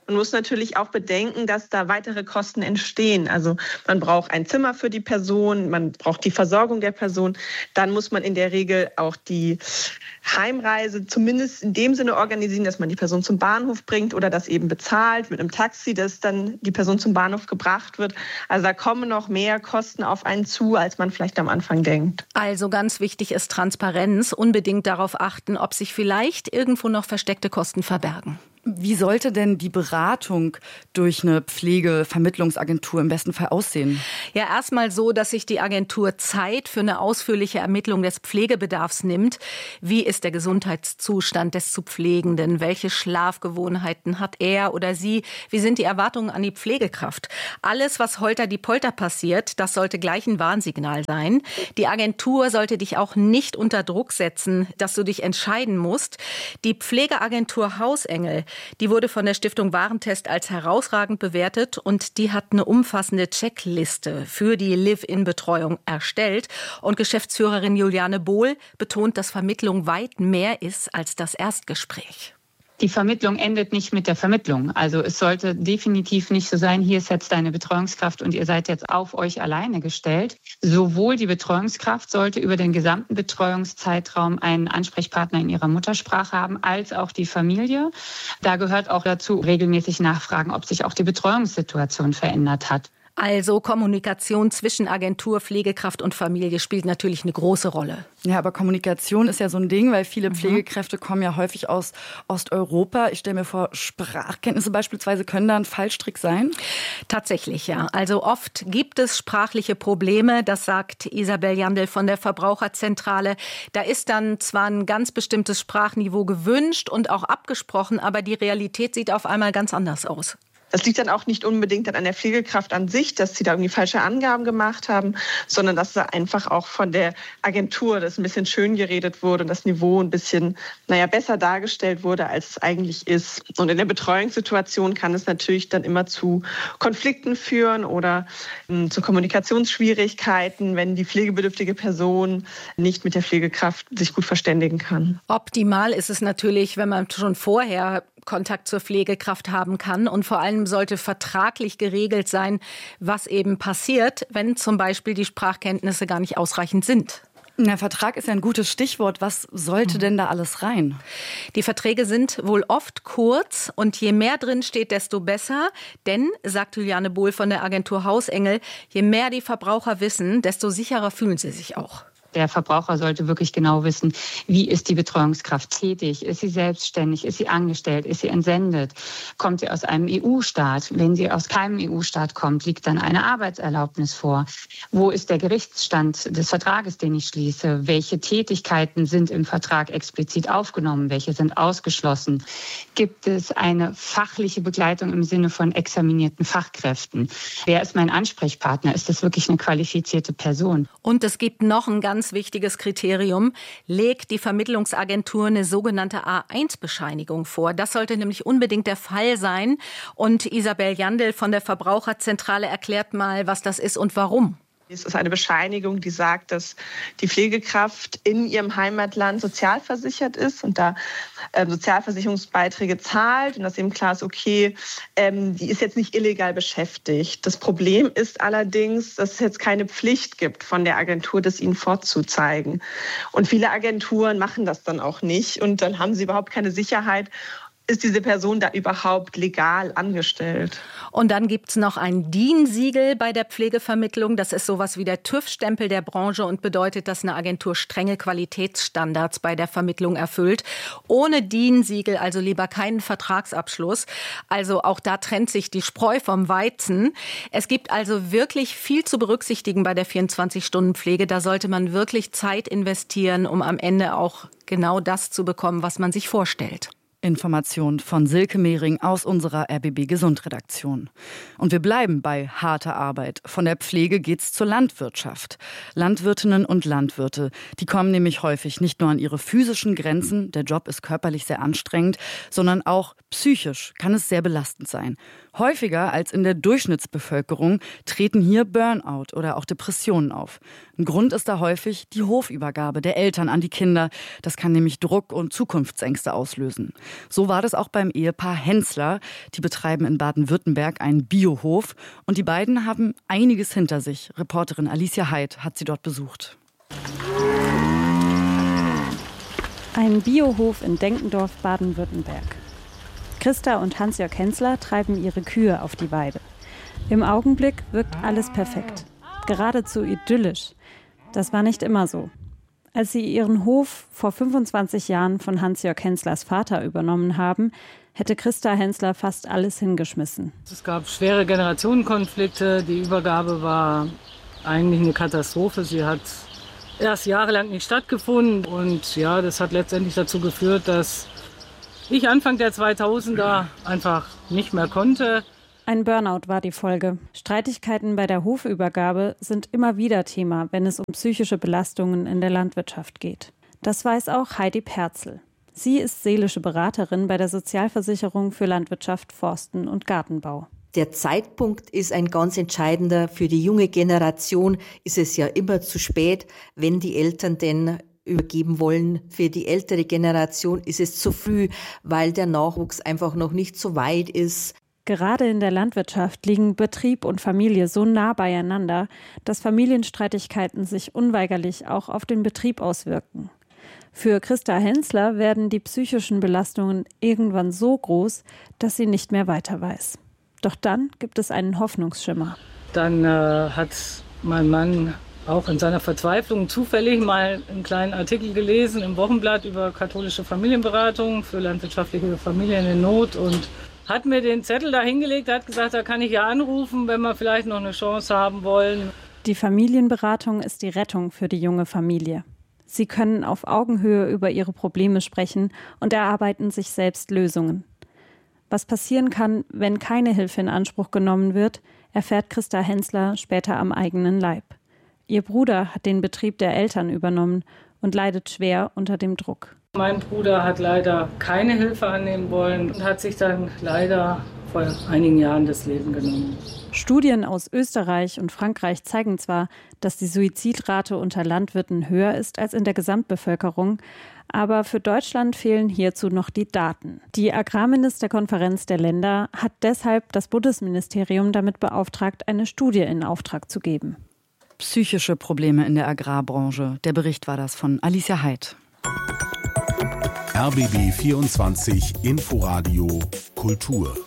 Man muss natürlich auch bedenken, dass da weitere Kosten entstehen. Also man braucht ein Zimmer für die Person, man braucht die Versorgung der Person. Dann muss man in der Regel auch die Heimreise zumindest in dem Sinne organisieren, dass man die Person zum Bahnhof bringt oder das eben bezahlt mit einem Taxi, dass dann die Person zum Bahnhof gebracht wird. Also da kommen noch mehr Kosten auf einen zu, als man vielleicht am Anfang denkt. Also ganz wichtig ist Transparenz. Unbedingt darauf achten, ob sich vielleicht irgendwo noch versteckte Kosten verbergen. Wie sollte denn die Beratung durch eine Pflegevermittlungsagentur im besten Fall aussehen? Ja, erstmal so, dass sich die Agentur Zeit für eine ausführliche Ermittlung des Pflegebedarfs nimmt. Wie ist der Gesundheitszustand des zu Pflegenden? Welche Schlafgewohnheiten hat er oder sie? Wie sind die Erwartungen an die Pflegekraft? Alles, was holter-die-Polter passiert, das sollte gleich ein Warnsignal sein. Die Agentur sollte dich auch nicht unter Druck setzen, dass du dich entscheiden musst. Die Pflegeagentur Hausengel, die wurde von der Stiftung Warentest als herausragend bewertet und die hat eine umfassende Checkliste für die Live-in-Betreuung erstellt. Und Geschäftsführerin Juliane Bohl betont, dass Vermittlung weit mehr ist als das Erstgespräch. Die Vermittlung endet nicht mit der Vermittlung. Also es sollte definitiv nicht so sein, hier ist jetzt deine Betreuungskraft und ihr seid jetzt auf euch alleine gestellt. Sowohl die Betreuungskraft sollte über den gesamten Betreuungszeitraum einen Ansprechpartner in ihrer Muttersprache haben, als auch die Familie. Da gehört auch dazu regelmäßig nachfragen, ob sich auch die Betreuungssituation verändert hat. Also Kommunikation zwischen Agentur, Pflegekraft und Familie spielt natürlich eine große Rolle. Ja, aber Kommunikation ist ja so ein Ding, weil viele Pflegekräfte kommen ja häufig aus Osteuropa. Ich stelle mir vor, Sprachkenntnisse beispielsweise können da ein Fallstrick sein? Tatsächlich, ja. Also oft gibt es sprachliche Probleme, das sagt Isabel Jandl von der Verbraucherzentrale. Da ist dann zwar ein ganz bestimmtes Sprachniveau gewünscht und auch abgesprochen, aber die Realität sieht auf einmal ganz anders aus. Das liegt dann auch nicht unbedingt an der Pflegekraft an sich, dass sie da irgendwie falsche Angaben gemacht haben, sondern dass da einfach auch von der Agentur das ein bisschen schön geredet wurde und das Niveau ein bisschen, besser dargestellt wurde, als es eigentlich ist. Und in der Betreuungssituation kann es natürlich dann immer zu Konflikten führen oder zu Kommunikationsschwierigkeiten, wenn die pflegebedürftige Person nicht mit der Pflegekraft sich gut verständigen kann. Optimal ist es natürlich, wenn man schon vorher Kontakt zur Pflegekraft haben kann. Und vor allem sollte vertraglich geregelt sein, was eben passiert, wenn zum Beispiel die Sprachkenntnisse gar nicht ausreichend sind. Der Vertrag ist ja ein gutes Stichwort. Was sollte denn da alles rein? Die Verträge sind wohl oft kurz und je mehr drin steht, desto besser. Denn, sagt Juliane Bohl von der Agentur Hausengel, je mehr die Verbraucher wissen, desto sicherer fühlen sie sich auch. Der Verbraucher sollte wirklich genau wissen, wie ist die Betreuungskraft tätig? Ist sie selbstständig? Ist sie angestellt? Ist sie entsendet? Kommt sie aus einem EU-Staat? Wenn sie aus keinem EU-Staat kommt, liegt dann eine Arbeitserlaubnis vor. Wo ist der Gerichtsstand des Vertrages, den ich schließe? Welche Tätigkeiten sind im Vertrag explizit aufgenommen? Welche sind ausgeschlossen? Gibt es eine fachliche Begleitung im Sinne von examinierten Fachkräften? Wer ist mein Ansprechpartner? Ist das wirklich eine qualifizierte Person? Und es gibt noch ein ganz wichtiges Kriterium, legt die Vermittlungsagentur eine sogenannte A1-Bescheinigung vor. Das sollte nämlich unbedingt der Fall sein. Und Isabel Jandl von der Verbraucherzentrale erklärt mal, was das ist und warum. Es ist eine Bescheinigung, die sagt, dass die Pflegekraft in ihrem Heimatland sozialversichert ist und da Sozialversicherungsbeiträge zahlt und dass eben klar ist, okay, die ist jetzt nicht illegal beschäftigt. Das Problem ist allerdings, dass es jetzt keine Pflicht gibt von der Agentur, das ihnen vorzuzeigen. Und viele Agenturen machen das dann auch nicht und dann haben sie überhaupt keine Sicherheit, ist diese Person da überhaupt legal angestellt? Und dann gibt's noch ein DIN-Siegel bei der Pflegevermittlung. Das ist sowas wie der TÜV-Stempel der Branche und bedeutet, dass eine Agentur strenge Qualitätsstandards bei der Vermittlung erfüllt. Ohne DIN-Siegel also lieber keinen Vertragsabschluss. Also auch da trennt sich die Spreu vom Weizen. Es gibt also wirklich viel zu berücksichtigen bei der 24-Stunden-Pflege. Da sollte man wirklich Zeit investieren, um am Ende auch genau das zu bekommen, was man sich vorstellt. Information von Silke Mehring aus unserer RBB Gesundredaktion. Und wir bleiben bei harter Arbeit. Von der Pflege geht's zur Landwirtschaft. Landwirtinnen und Landwirte, die kommen nämlich häufig nicht nur an ihre physischen Grenzen, der Job ist körperlich sehr anstrengend, sondern auch psychisch kann es sehr belastend sein. Häufiger als in der Durchschnittsbevölkerung treten hier Burnout oder auch Depressionen auf. Ein Grund ist da häufig die Hofübergabe der Eltern an die Kinder. Das kann nämlich Druck und Zukunftsängste auslösen. So war das auch beim Ehepaar Hensler. Die betreiben in Baden-Württemberg einen Biohof. Und die beiden haben einiges hinter sich. Reporterin Alicia Heid hat sie dort besucht. Ein Biohof in Denkendorf, Baden-Württemberg. Christa und Hans-Jörg Hensler treiben ihre Kühe auf die Weide. Im Augenblick wirkt alles perfekt. Geradezu idyllisch. Das war nicht immer so. Als sie ihren Hof vor 25 Jahren von Hans-Jörg Henslers Vater übernommen haben, hätte Christa Hensler fast alles hingeschmissen. Es gab schwere Generationenkonflikte. Die Übergabe war eigentlich eine Katastrophe. Sie hat erst jahrelang nicht stattgefunden. Und ja, das hat letztendlich dazu geführt, dass ich Anfang der 2000er einfach nicht mehr konnte. Ein Burnout war die Folge. Streitigkeiten bei der Hofübergabe sind immer wieder Thema, wenn es um psychische Belastungen in der Landwirtschaft geht. Das weiß auch Heidi Perzel. Sie ist seelische Beraterin bei der Sozialversicherung für Landwirtschaft, Forsten und Gartenbau. Der Zeitpunkt ist ein ganz entscheidender. Für die junge Generation ist es ja immer zu spät, wenn die Eltern denn übergeben wollen. Für die ältere Generation ist es zu früh, weil der Nachwuchs einfach noch nicht so weit ist. Gerade in der Landwirtschaft liegen Betrieb und Familie so nah beieinander, dass Familienstreitigkeiten sich unweigerlich auch auf den Betrieb auswirken. Für Christa Hensler werden die psychischen Belastungen irgendwann so groß, dass sie nicht mehr weiter weiß. Doch dann gibt es einen Hoffnungsschimmer. Dann hat mein Mann auch in seiner Verzweiflung zufällig mal einen kleinen Artikel gelesen im Wochenblatt über katholische Familienberatung für landwirtschaftliche Familien in Not und hat mir den Zettel da hingelegt, hat gesagt, da kann ich ja anrufen, wenn wir vielleicht noch eine Chance haben wollen. Die Familienberatung ist die Rettung für die junge Familie. Sie können auf Augenhöhe über ihre Probleme sprechen und erarbeiten sich selbst Lösungen. Was passieren kann, wenn keine Hilfe in Anspruch genommen wird, erfährt Christa Hensler später am eigenen Leib. Ihr Bruder hat den Betrieb der Eltern übernommen und leidet schwer unter dem Druck. Mein Bruder hat leider keine Hilfe annehmen wollen und hat sich dann leider vor einigen Jahren das Leben genommen. Studien aus Österreich und Frankreich zeigen zwar, dass die Suizidrate unter Landwirten höher ist als in der Gesamtbevölkerung, aber für Deutschland fehlen hierzu noch die Daten. Die Agrarministerkonferenz der Länder hat deshalb das Bundesministerium damit beauftragt, eine Studie in Auftrag zu geben. Psychische Probleme in der Agrarbranche. Der Bericht war das von Alicia Heid. RBB 24 Inforadio Kultur.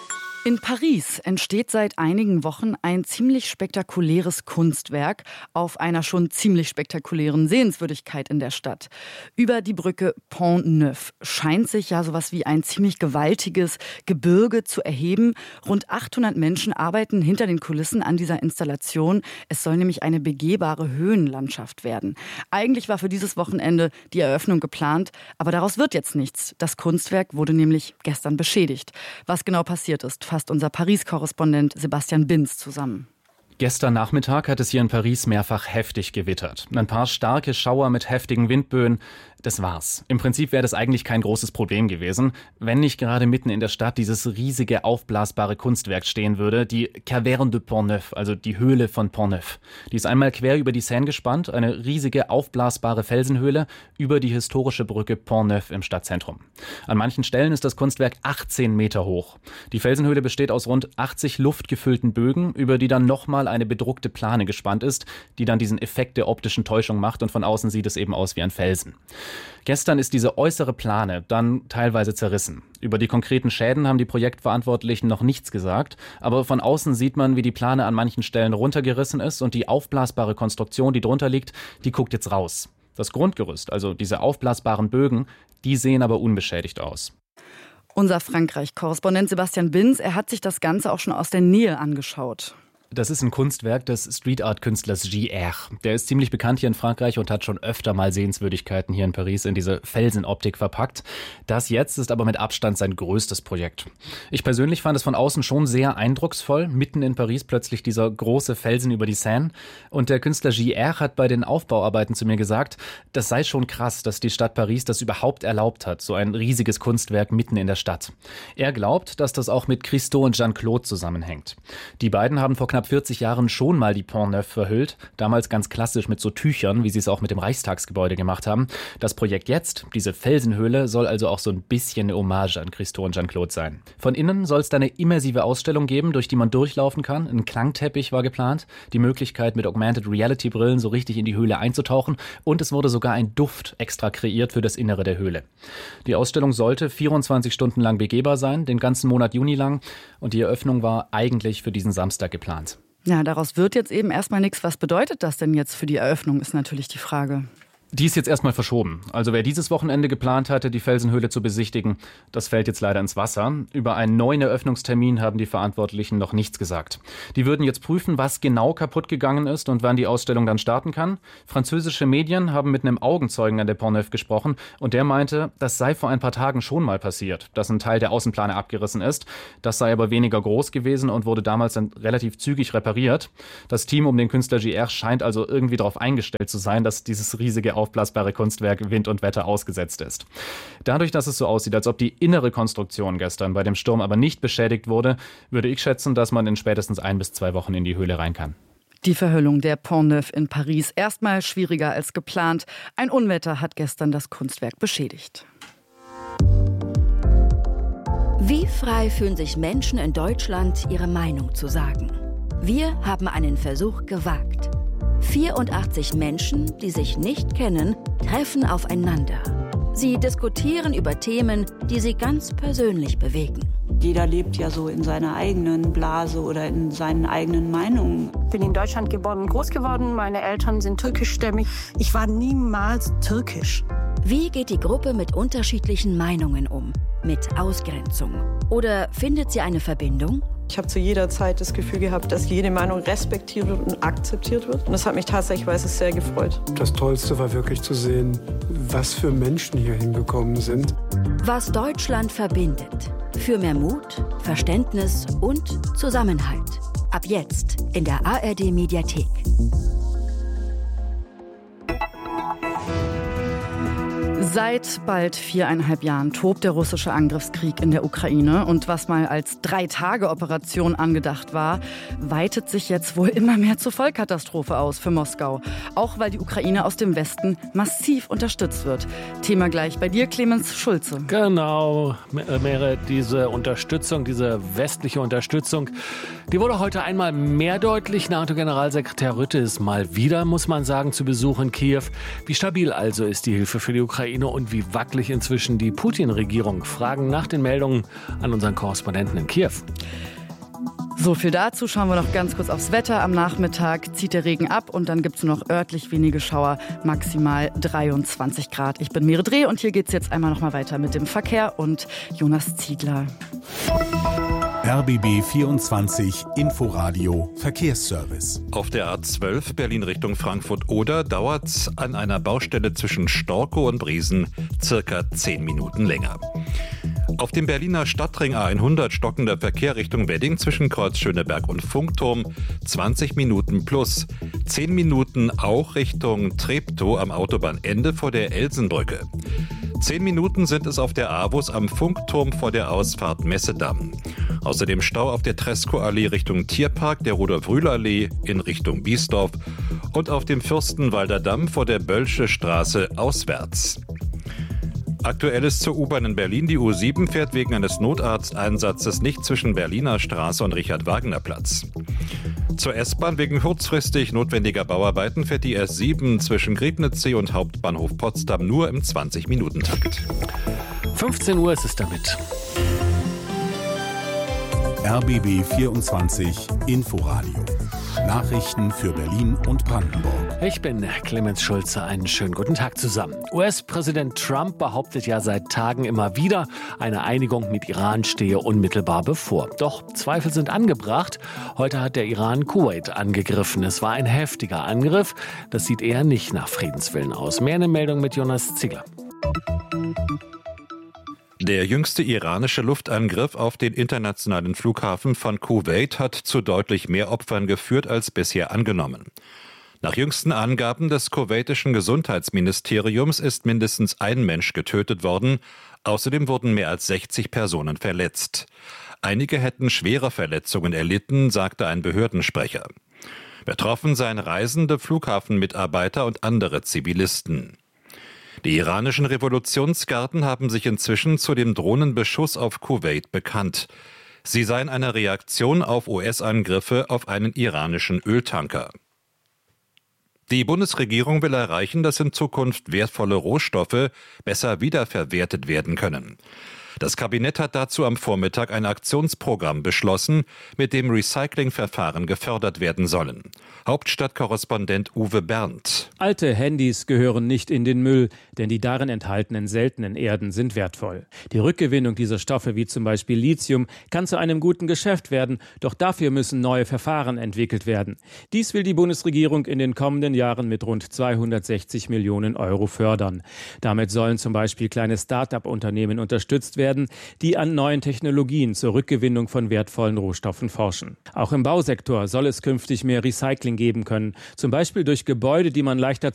In Paris entsteht seit einigen Wochen ein ziemlich spektakuläres Kunstwerk auf einer schon ziemlich spektakulären Sehenswürdigkeit in der Stadt. Über die Brücke Pont Neuf scheint sich ja sowas wie ein ziemlich gewaltiges Gebirge zu erheben. Rund 800 Menschen arbeiten hinter den Kulissen an dieser Installation. Es soll nämlich eine begehbare Höhenlandschaft werden. Eigentlich war für dieses Wochenende die Eröffnung geplant, aber daraus wird jetzt nichts. Das Kunstwerk wurde nämlich gestern beschädigt. Was genau passiert ist, fasst unser Paris-Korrespondent Sebastian Binz zusammen. Gestern Nachmittag hat es hier in Paris mehrfach heftig gewittert. Ein paar starke Schauer mit heftigen Windböen. Das war's. Im Prinzip wäre das eigentlich kein großes Problem gewesen, wenn nicht gerade mitten in der Stadt dieses riesige aufblasbare Kunstwerk stehen würde, die Caverne de Pont Neuf, also die Höhle von Pont Neuf. Die ist einmal quer über die Seine gespannt, eine riesige aufblasbare Felsenhöhle über die historische Brücke Pont Neuf im Stadtzentrum. An manchen Stellen ist das Kunstwerk 18 Meter hoch. Die Felsenhöhle besteht aus rund 80 luftgefüllten Bögen, über die dann nochmal eine bedruckte Plane gespannt ist, die dann diesen Effekt der optischen Täuschung macht und von außen sieht es eben aus wie ein Felsen. Gestern ist diese äußere Plane dann teilweise zerrissen. Über die konkreten Schäden haben die Projektverantwortlichen noch nichts gesagt, aber von außen sieht man, wie die Plane an manchen Stellen runtergerissen ist und die aufblasbare Konstruktion, die drunter liegt, die guckt jetzt raus. Das Grundgerüst, also diese aufblasbaren Bögen, die sehen aber unbeschädigt aus. Unser Frankreich-Korrespondent Sebastian Binz, er hat sich das Ganze auch schon aus der Nähe angeschaut. Das ist ein Kunstwerk des Street-Art-Künstlers JR. Der ist ziemlich bekannt hier in Frankreich und hat schon öfter mal Sehenswürdigkeiten hier in Paris in diese Felsenoptik verpackt. Das jetzt ist aber mit Abstand sein größtes Projekt. Ich persönlich fand es von außen schon sehr eindrucksvoll. Mitten in Paris plötzlich dieser große Felsen über die Seine. Und der Künstler JR hat bei den Aufbauarbeiten zu mir gesagt, das sei schon krass, dass die Stadt Paris das überhaupt erlaubt hat, so ein riesiges Kunstwerk mitten in der Stadt. Er glaubt, dass das auch mit Christo und Jeanne-Claude zusammenhängt. Die beiden haben vor knapp knapp 40 Jahren schon mal die Pont Neuf verhüllt. Damals ganz klassisch mit so Tüchern, wie sie es auch mit dem Reichstagsgebäude gemacht haben. Das Projekt jetzt, diese Felsenhöhle, soll also auch so ein bisschen eine Hommage an Christo und Jean-Claude sein. Von innen soll es da eine immersive Ausstellung geben, durch die man durchlaufen kann. Ein Klangteppich war geplant, die Möglichkeit mit Augmented Reality Brillen so richtig in die Höhle einzutauchen und es wurde sogar ein Duft extra kreiert für das Innere der Höhle. Die Ausstellung sollte 24 Stunden lang begehbar sein, den ganzen Monat Juni lang und die Eröffnung war eigentlich für diesen Samstag geplant. Ja, daraus wird jetzt eben erstmal nichts. Was bedeutet das denn jetzt für die Eröffnung, ist natürlich die Frage. Die ist jetzt erstmal verschoben. Also wer dieses Wochenende geplant hatte, die Felsenhöhle zu besichtigen, das fällt jetzt leider ins Wasser. Über einen neuen Eröffnungstermin haben die Verantwortlichen noch nichts gesagt. Die würden jetzt prüfen, was genau kaputt gegangen ist und wann die Ausstellung dann starten kann. Französische Medien haben mit einem Augenzeugen an der Pont Neuf gesprochen und der meinte, das sei vor ein paar Tagen schon mal passiert, dass ein Teil der Außenplane abgerissen ist. Das sei aber weniger groß gewesen und wurde damals dann relativ zügig repariert. Das Team um den Künstler JR scheint also irgendwie darauf eingestellt zu sein, dass dieses riesige aufblasbare Kunstwerk Wind und Wetter ausgesetzt ist. Dadurch, dass es so aussieht, als ob die innere Konstruktion gestern bei dem Sturm aber nicht beschädigt wurde, würde ich schätzen, dass man in spätestens 1 bis 2 Wochen in die Höhle rein kann. Die Verhüllung der Pont Neuf in Paris erstmal schwieriger als geplant. Ein Unwetter hat gestern das Kunstwerk beschädigt. Wie frei fühlen sich Menschen in Deutschland, ihre Meinung zu sagen? Wir haben einen Versuch gewagt. 84 Menschen, die sich nicht kennen, treffen aufeinander. Sie diskutieren über Themen, die sie ganz persönlich bewegen. Jeder lebt ja so in seiner eigenen Blase oder in seinen eigenen Meinungen. Ich bin in Deutschland geboren und groß geworden. Meine Eltern sind türkischstämmig. Ich war niemals türkisch. Wie geht die Gruppe mit unterschiedlichen Meinungen um? Mit Ausgrenzung? Oder findet sie eine Verbindung? Ich habe zu jeder Zeit das Gefühl gehabt, dass jede Meinung respektiert wird und akzeptiert wird. Und das hat mich tatsächlich sehr gefreut. Das Tollste war wirklich zu sehen, was für Menschen hier hingekommen sind. Was Deutschland verbindet. Für mehr Mut, Verständnis und Zusammenhalt. Ab jetzt in der ARD-Mediathek. Seit bald 4,5 Jahren tobt der russische Angriffskrieg in der Ukraine. Und was mal als 3-Tage-Operation angedacht war, weitet sich jetzt wohl immer mehr zur Vollkatastrophe aus für Moskau. Auch weil die Ukraine aus dem Westen massiv unterstützt wird. Thema gleich bei dir, Clemens Schulze. Genau, Merit, diese Unterstützung, diese westliche Unterstützung, die wurde heute einmal mehr deutlich. NATO-Generalsekretär Rutte ist mal wieder, muss man sagen, zu Besuch in Kiew. Wie stabil also ist die Hilfe für die Ukraine und wie wackelig inzwischen die Putin-Regierung? Fragen nach den Meldungen an unseren Korrespondenten in Kiew. So viel dazu. Schauen wir noch ganz kurz aufs Wetter. Am Nachmittag zieht der Regen ab und dann gibt es nur noch örtlich wenige Schauer, maximal 23 Grad. Ich bin Merit Dreh und hier geht es jetzt einmal noch mal weiter mit dem Verkehr und Jonas Ziegler. RBB 24 Inforadio Verkehrsservice. Auf der A12 Berlin Richtung Frankfurt-Oder dauert es an einer Baustelle zwischen Storkow und Briesen circa 10 Minuten länger. Auf dem Berliner Stadtring A100 stockender Verkehr Richtung Wedding zwischen Kreuz Schöneberg und Funkturm 20 Minuten plus. 10 Minuten auch Richtung Treptow am Autobahnende vor der Elsenbrücke. 10 Minuten sind es auf der AWUS am Funkturm vor der Ausfahrt Messedamm. Außerdem Stau auf der Treskow-Allee Richtung Tierpark, der Rudolf-Rühl-Allee in Richtung Biesdorf und auf dem Fürstenwalder Damm vor der Bölsche Straße auswärts. Aktuelles zur U-Bahn in Berlin. Die U7 fährt wegen eines Notarzteinsatzes nicht zwischen Berliner Straße und Richard-Wagner-Platz. Zur S-Bahn wegen kurzfristig notwendiger Bauarbeiten fährt die S7 zwischen Griebnitzsee und Hauptbahnhof Potsdam nur im 20-Minuten-Takt. 15 Uhr ist es damit. RBB 24 Inforadio. Nachrichten für Berlin und Brandenburg. Ich bin Clemens Schulze. Einen schönen guten Tag zusammen. US-Präsident Trump behauptet ja seit Tagen immer wieder, eine Einigung mit Iran stehe unmittelbar bevor. Doch Zweifel sind angebracht. Heute hat der Iran Kuwait angegriffen. Es war ein heftiger Angriff. Das sieht eher nicht nach Friedenswillen aus. Mehr eine Meldung mit Jonas Ziegler. Der jüngste iranische Luftangriff auf den internationalen Flughafen von Kuwait hat zu deutlich mehr Opfern geführt als bisher angenommen. Nach jüngsten Angaben des kuwaitischen Gesundheitsministeriums ist mindestens ein Mensch getötet worden. Außerdem wurden mehr als 60 Personen verletzt. Einige hätten schwere Verletzungen erlitten, sagte ein Behördensprecher. Betroffen seien Reisende, Flughafenmitarbeiter und andere Zivilisten. Die iranischen Revolutionsgarden haben sich inzwischen zu dem Drohnenbeschuss auf Kuwait bekannt. Sie seien eine Reaktion auf US-Angriffe auf einen iranischen Öltanker. Die Bundesregierung will erreichen, dass in Zukunft wertvolle Rohstoffe besser wiederverwertet werden können. Das Kabinett hat dazu am Vormittag ein Aktionsprogramm beschlossen, mit dem Recyclingverfahren gefördert werden sollen. Hauptstadtkorrespondent Uwe Berndt. Alte Handys gehören nicht in den Müll, denn die darin enthaltenen seltenen Erden sind wertvoll. Die Rückgewinnung dieser Stoffe, wie zum Beispiel Lithium, kann zu einem guten Geschäft werden, doch dafür müssen neue Verfahren entwickelt werden. Dies will die Bundesregierung in den kommenden Jahren mit rund 260 Millionen Euro fördern. Damit sollen zum Beispiel kleine Start-up-Unternehmen unterstützt werden, die an neuen Technologien zur Rückgewinnung von wertvollen Rohstoffen forschen. Auch im Bausektor soll es künftig mehr Recycling geben können, zum Beispiel durch Gebäude, die man leichter